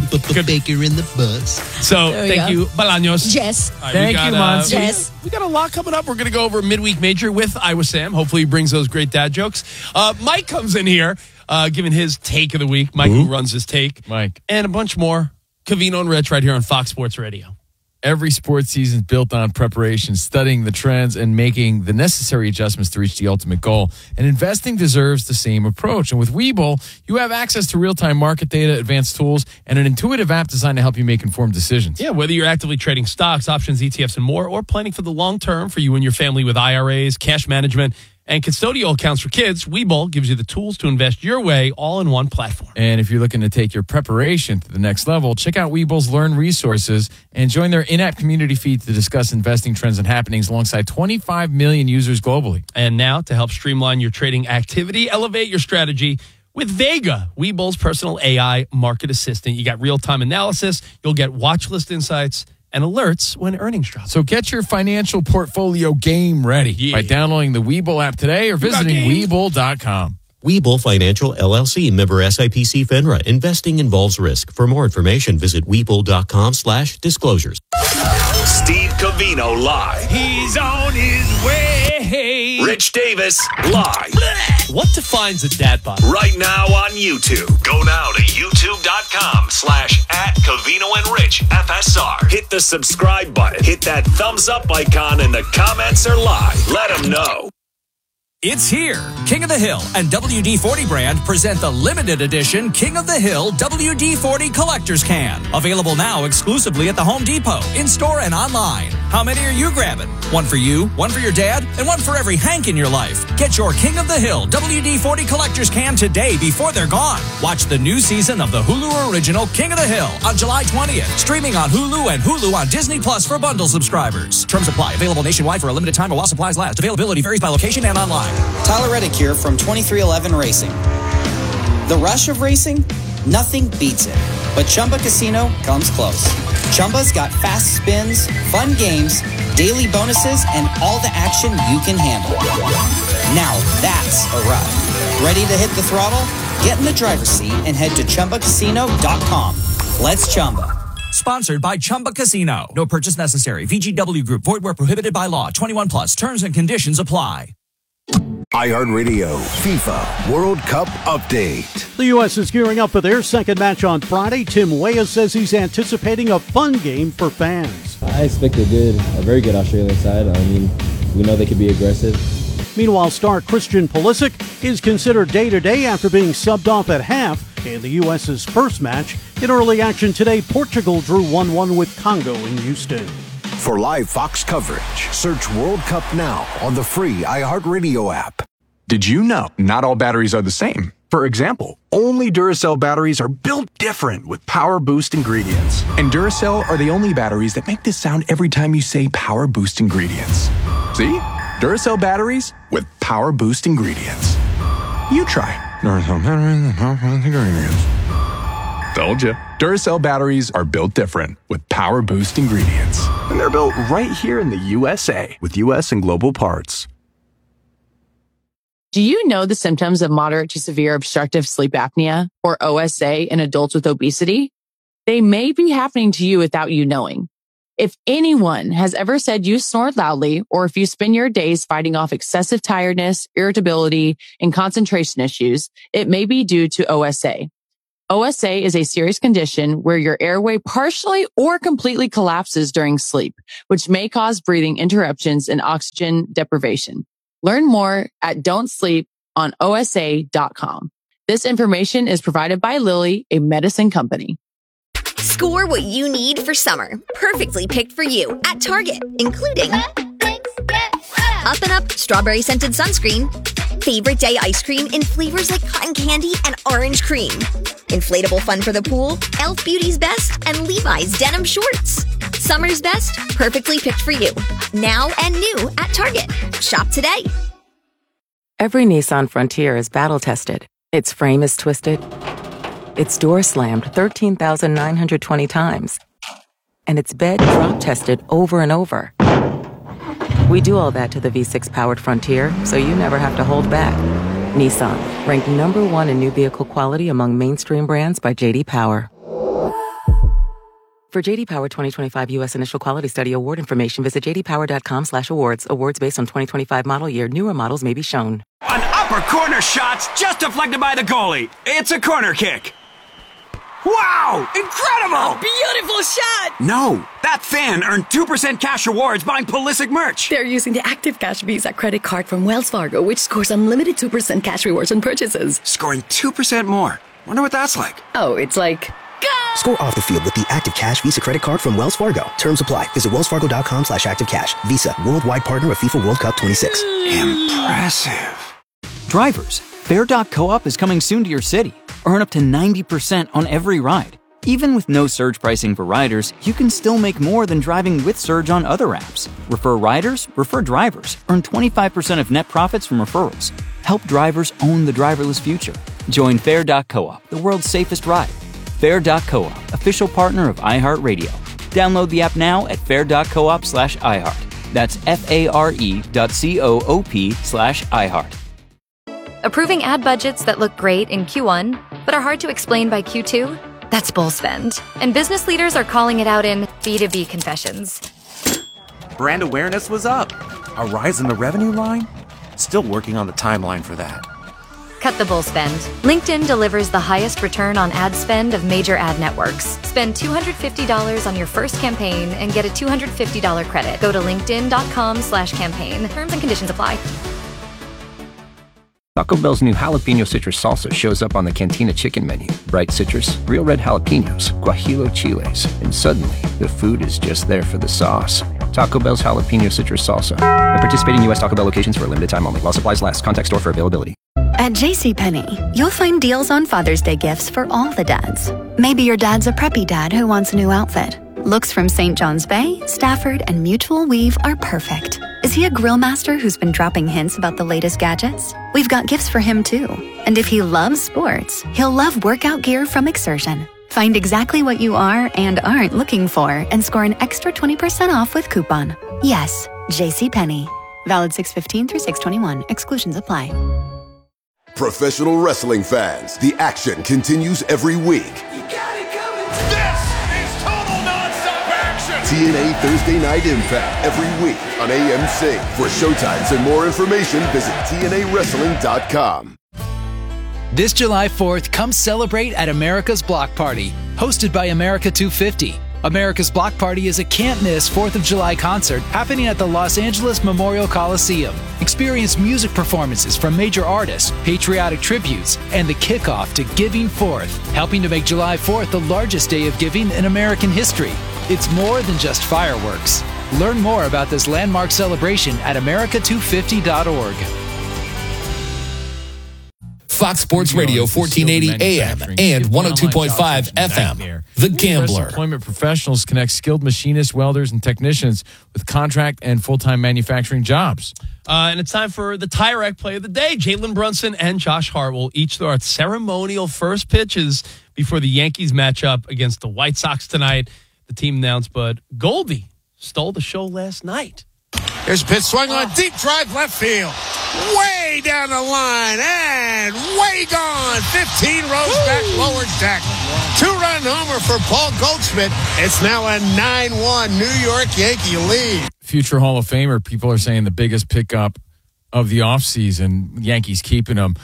Baker in the bus. So There we thank go. you, Bolaños. Yes. All right, Thank we got, you, uh, Monty. we- Yes. We got a lot coming up. We're going to go over midweek major with Iowa Sam. Hopefully, he brings those great dad jokes. Uh, Mike comes in here, uh, giving his take of the week. Mike, who runs his take, Mike. and a bunch more. Covino and Rich right here on Fox Sports Radio. Every sports season is built on preparation, studying the trends, and making the necessary adjustments to reach the ultimate goal. And investing deserves the same approach. And with Webull, you have access to real-time market data, advanced tools, and an intuitive app designed to help you make informed decisions. Yeah, whether you're actively trading stocks, options, E T Fs, and more, or planning for the long term for you and your family with I R As, cash management, and custodial accounts for kids, Webull gives you the tools to invest your way all in one platform. And if you're looking to take your preparation to the next level, check out Webull's Learn Resources and join their in-app community feed to discuss investing trends and happenings alongside twenty-five million users globally. And now, to help streamline your trading activity, elevate your strategy with Vega, Webull's personal A I market assistant. You got real-time analysis, you'll get watch list insights, and alerts when earnings drop. So get your financial portfolio game ready Yeah. by downloading the Webull app today or visiting games. Webull dot com. Webull Financial, L L C, member S I P C FINRA. Investing involves risk. For more information, visit Webull.com slash disclosures. Steve Covino live. He's on his way. Rich Davis live. What defines a dad bod? Right now on YouTube. Go now to youtube.com slash at Covino and Rich F S R. Hit the subscribe button. Hit that thumbs up icon and the comments are live. Let them know. It's here. King of the Hill and W D forty brand present the limited edition King of the Hill W D forty Collector's Can. Available now exclusively at the Home Depot, in-store and online. How many are you grabbing? One for you, one for your dad, and one for every Hank in your life. Get your King of the Hill W D forty Collector's Can today before they're gone. Watch the new season of the Hulu original King of the Hill on July twentieth. Streaming on Hulu and Hulu on Disney Plus for bundle subscribers. Terms apply. Available nationwide for a limited time while supplies last. Availability varies by location and online. Tyler Reddick here from twenty-three eleven Racing. The rush of racing? Nothing beats it. But Chumba Casino comes close. Chumba's got fast spins, fun games, daily bonuses, and all the action you can handle. Now that's a ride. Ready to hit the throttle? Get in the driver's seat and head to Chumba Casino dot com. Let's Chumba. Sponsored by Chumba Casino. No purchase necessary. V G W Group. Void where prohibited by law. twenty-one plus. Terms and conditions apply. iHeartRadio FIFA World Cup Update. The U S is gearing up for their second match on Friday. Tim Weah says he's anticipating a fun game for fans. I expect a good, a very good Australian side. I mean, we know they could be aggressive. Meanwhile, star Christian Pulisic is considered day-to-day after being subbed off at half in the U S's first match. In early action today, Portugal drew one one with Congo in Houston. For live Fox coverage, search World Cup now on the free iHeartRadio app. Did you know not all batteries are the same? For example, only Duracell batteries are built different with Power Boost ingredients. And Duracell are the only batteries that make this sound every time you say Power Boost ingredients. See? Duracell batteries with Power Boost ingredients. You try. Duracell batteries with Power Boost ingredients. Told you. Duracell batteries are built different with Power Boost ingredients. And they're built right here in the U S A with U S and global parts. Do you know the symptoms of moderate to severe obstructive sleep apnea, or O S A, in adults with obesity? They may be happening to you without you knowing. If anyone has ever said you snore loudly, or if you spend your days fighting off excessive tiredness, irritability, and concentration issues, it may be due to O S A. O S A is a serious condition where your airway partially or completely collapses during sleep, which may cause breathing interruptions and oxygen deprivation. Learn more at don't sleep on O S A dot com. This information is provided by Lilly, a medicine company. Score what you need for summer. Perfectly picked for you at Target, including Up and Up Strawberry Scented Sunscreen, Favorite Day Ice Cream in flavors like cotton candy and orange cream, Inflatable Fun for the Pool, Elf Beauty's Best, and Levi's Denim Shorts. Summer's best, perfectly picked for you. Now and new at Target. Shop today. Every Nissan Frontier is battle-tested. Its frame is twisted. Its door slammed thirteen thousand nine hundred twenty times. And its bed drop-tested over and over. We do all that to the V six powered Frontier, so you never have to hold back. Nissan, ranked number one in new vehicle quality among mainstream brands by J D Power. For J D Power twenty twenty-five U S Initial Quality Study Award information, visit j d power dot com slash awards. Awards based on twenty twenty-five model year. Newer models may be shown. An upper corner shot's just deflected by the goalie. It's a corner kick. Wow! Incredible! Beautiful shot! No, that fan earned two percent cash rewards buying Pulisic merch. They're using the Active Cash Visa credit card from Wells Fargo, which scores unlimited two percent cash rewards on purchases. Scoring two percent more. Wonder what that's like. Oh, it's like... Score off the field with the Active Cash Visa credit card from Wells Fargo. Terms apply. Visit wellsfargo.com slash active cash. Visa, worldwide partner of FIFA World Cup twenty-six. Impressive. Drivers, Fair dot co-op is coming soon to your city. Earn up to ninety percent on every ride. Even with no surge pricing for riders, you can still make more than driving with Surge on other apps. Refer riders, refer drivers. Earn twenty-five percent of net profits from referrals. Help drivers own the driverless future. Join Fair dot co-op, the world's safest ride. Fair dot co-op, official partner of iHeartRadio. Download the app now at fair dot coop slash iHeart. That's F-A-R-E dot C-O-O-P slash iHeart. Approving ad budgets that look great in Q one, but are hard to explain by Q two? That's bull spend. And business leaders are calling it out in B two B confessions. Brand awareness was up. A rise in the revenue line? Still working on the timeline for that. Cut the bull spend. LinkedIn delivers the highest return on ad spend of major ad networks. Spend two hundred fifty dollars on your first campaign and get a two hundred fifty dollars credit. Go to linkedin.com slash campaign. Terms and conditions apply. Taco Bell's new jalapeno citrus salsa shows up on the Cantina chicken menu. Bright citrus, real red jalapenos, guajillo chiles, and suddenly the food is just there for the sauce. Taco Bell's jalapeno citrus salsa. At participating U S Taco Bell locations for a limited time only. While supplies last. Contact store for availability. At JCPenney, you'll find deals on Father's Day gifts for all the dads. Maybe your dad's a preppy dad who wants a new outfit. Looks from Saint John's Bay, Stafford, and Mutual Weave are perfect. Is he a grill master who's been dropping hints about the latest gadgets? We've got gifts for him too. And if he loves sports, he'll love workout gear from Exertion. Find exactly what you are and aren't looking for and score an extra twenty percent off with coupon. Yes, JCPenney. Valid six fifteen through six twenty-one. Exclusions apply. Professional wrestling fans, the action continues every week. T N A Thursday Night Impact every week on A M C. For showtimes and more information, visit T N A wrestling dot com. This July fourth, come celebrate at America's Block Party, hosted by America two fifty. America's Block Party is a can't-miss fourth of July concert happening at the Los Angeles Memorial Coliseum. Experience music performances from major artists, patriotic tributes, and the kickoff to Giving Fourth, helping to make July fourth the largest day of giving in American history. It's more than just fireworks. Learn more about this landmark celebration at america two fifty dot org. Fox Sports Radio, fourteen eighty A M and one oh two point five F M. The Gambler. Employment professionals connect skilled machinists, welders, and technicians with contract and full-time manufacturing jobs. Uh, and it's time for the Tire Rack play of the day. Jalen Brunson and Josh Hart will each throw out ceremonial first pitches before the Yankees match up against the White Sox tonight. The team announced, but Goldie stole the show last night. Here's a pitch swung on deep drive left field. Way down the line and way gone. fifteen rows Woo! Back lower deck. Two-run homer for Paul Goldschmidt. It's now a nine one New York Yankee lead. Future Hall of Famer, people are saying the biggest pickup of the offseason. Yankees keeping him.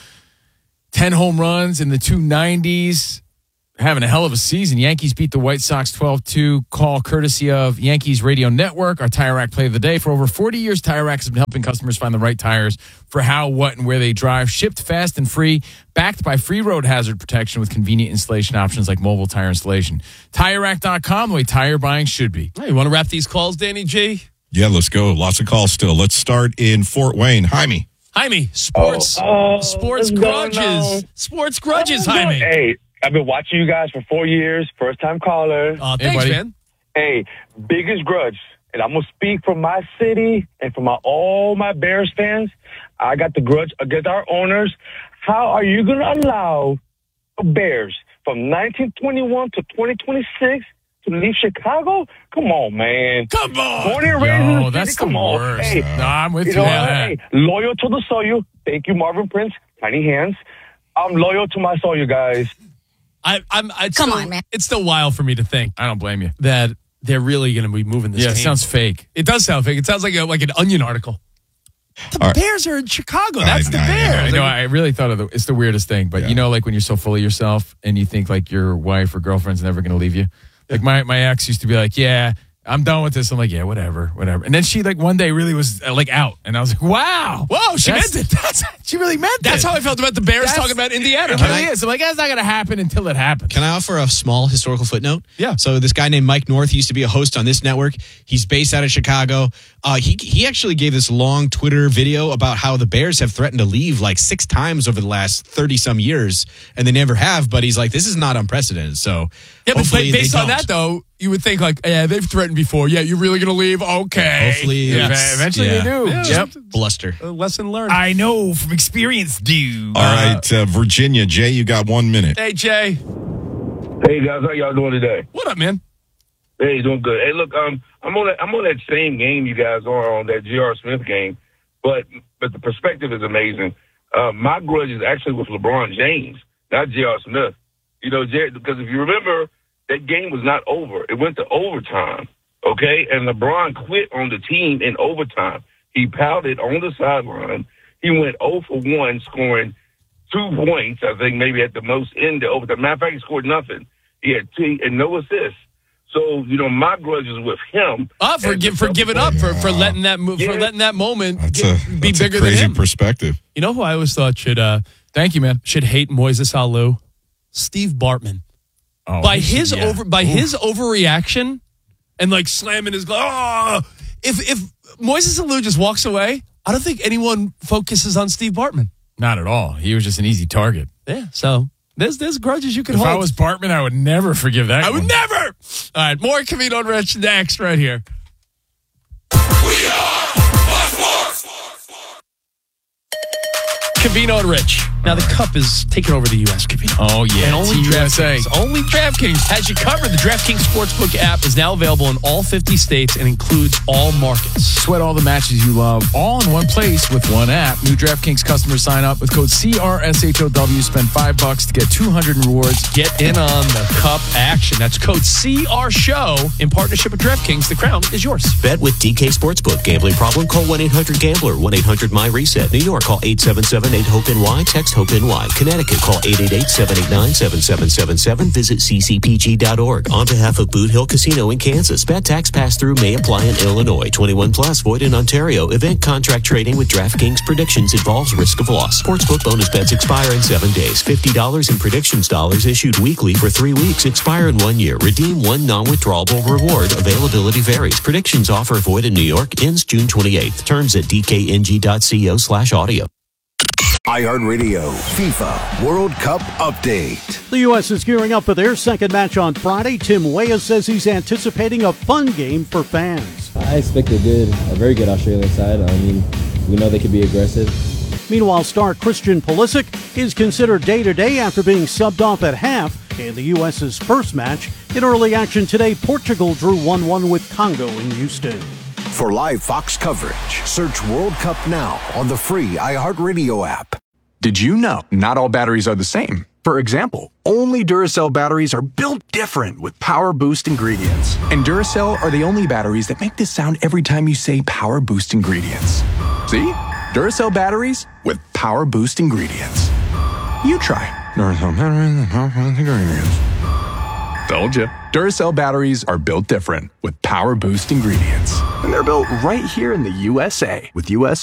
ten home runs in the two nineties. Having a hell of a season. Yankees beat the White Sox twelve two. Call courtesy of Yankees Radio Network, our Tire Rack play of the day. For over forty years, Tire Rack has been helping customers find the right tires for how, what, and where they drive. Shipped fast and free. Backed by free road hazard protection with convenient installation options like mobile tire installation. Tire Rack dot com, the way tire buying should be. Hey, you want to wrap these calls, Danny G? Yeah, let's go. Lots of calls still. Let's start in Fort Wayne. Jaime. Jaime, sports, oh, oh, sports grudges. Sports grudges, Jaime. Hey. I've been watching you guys for four years. First time caller. Oh, thanks, hey, man. Hey, biggest grudge. And I'm going to speak from my city and from my, all my Bears fans. I got the grudge against our owners. How are you going to allow the Bears from nineteen twenty-one to twenty twenty-six to leave Chicago? Come on, man. Come on. Born and raised in the Yo, that's city. Come the on. worst. Hey, no, I'm with you. you know, on hey, that. loyal to the soil. Thank you, Marvin Prince. Tiny hands. I'm loyal to my soil, guys. I, I'm. It's Come still, on, man. It's still wild for me to think. I don't blame you. That they're really going to be moving this Yeah, it team. sounds fake. It does sound fake. It sounds like a, like an Onion article. The All right. Bears are in Chicago. That's I- the I- Bears. I know. I really thought of the. It's the weirdest thing, but Yeah. you know, like when you're so full of yourself and you think like your wife or girlfriend's never going to leave you. Like my my ex used to be like, "Yeah, I'm done with this." I'm like, "Yeah, whatever, whatever." And then she like one day really was uh, like out, and I was like, "Wow, Whoa, she That's- meant it. That's, she really meant that's it." how I felt about the Bears That's- talking about Indiana. It really is. I'm like, that's not going to happen until it happens. Can I offer a small historical footnote? Yeah. So this guy named Mike North, he used to be a host on this network. He's based out of Chicago. Uh, he he actually gave this long Twitter video about how the Bears have threatened to leave like six times over the last thirty some years, and they never have. But he's like, this is not unprecedented. So Yeah, but hopefully based they on don't. that, though, you would think like, yeah, they've threatened before. Yeah, you're really going to leave? Okay. Hopefully, Yeah, it's- eventually yeah. they do. Yeah. Yep. Bluster. A lesson learned. I know from experience, dude. All right, uh, Virginia. Jay, you got one minute. Hey, Jay. Hey, guys. How y'all doing today? What up, man? Hey, doing good. Hey, look, um, I'm on that, I'm on that same game you guys are on, that J R. Smith game, but but the perspective is amazing. Uh, my grudge is actually with LeBron James, not J R. Smith. You know, J- because if you remember, that game was not over. It went to overtime, okay? And LeBron quit on the team in overtime. He pouted on the sideline. He went zero for one, scoring two points, I think, maybe at the most in the overtime. Matter of fact, he scored nothing. He had two and no assists. So, you know, my grudge is with him. Uh, for, give, for giving up, for, for letting that mo- Yeah. for letting that moment That's get- a, be that's bigger a than crazy him. perspective. You know who I always thought should uh Thank you, man. should hate Moises Alou? Steve Bartman. Oh, by he should- his yeah. over by Oof. his overreaction and like slamming his glove. Oh, if if Moises Alou just walks away, I don't think anyone focuses on Steve Bartman. Not at all. He was just an easy target. Yeah. So there's there's grudges you can If hold. I was Bartman, I would never forgive that. I would one. never. All right, more Cavino and Rich next right here. Cavino and Rich. Now the Cup is taking over the U S. Cavino. Oh yeah, And only Team U S A. DraftKings. Only DraftKings has you covered. The DraftKings Sportsbook app is now available in all fifty states and includes all markets. Sweat all the matches you love, all in one place with one app. New DraftKings customers sign up with code C R S H O W. Spend five bucks to get two hundred in rewards. Get in on the Cup action. That's code C R Show in partnership with DraftKings. The crown is yours. Bet with D K Sportsbook. Gambling problem? Call one eight hundred gambler. one eight hundred my reset. New York, call eight seven seven eight hope N Y. Text HOPE N Y. Connecticut, call eight eight eight seven eight nine seven seven seven seven. Visit c c p g dot org. On behalf of Boot Hill Casino in Kansas, bet tax pass-through may apply in Illinois. twenty-one plus, void in Ontario. Event contract trading with DraftKings predictions involves risk of loss. Sportsbook bonus bets expire in seven days. fifty dollars in predictions dollars issued weekly for three weeks. Expire in one year. Redeem one non-withdrawable reward. Availability varies. Predictions offer void in New York. Ends June twenty-eighth. Terms at d k n g dot co slash audio. iHeartRadio FIFA World Cup Update. The U S is gearing up for their second match on Friday. Tim Weah says he's anticipating a fun game for fans. I expect a good, a very good Australian side. I mean, we know they could be aggressive. Meanwhile, star Christian Pulisic is considered day-to-day after being subbed off at half in the U S's first match. In early action today, Portugal drew one one with Congo in Houston. For live Fox coverage, search World Cup now on the free iHeartRadio app. Did you know not all batteries are the same? For example, only Duracell batteries are built different with Power Boost ingredients. And Duracell are the only batteries that make this sound every time you say Power Boost ingredients. See? Duracell batteries with Power Boost ingredients. You try. Duracell batteries with Power Boost ingredients. Told you. Duracell batteries are built different with Power Boost ingredients. And they're built right here in the U S A with U S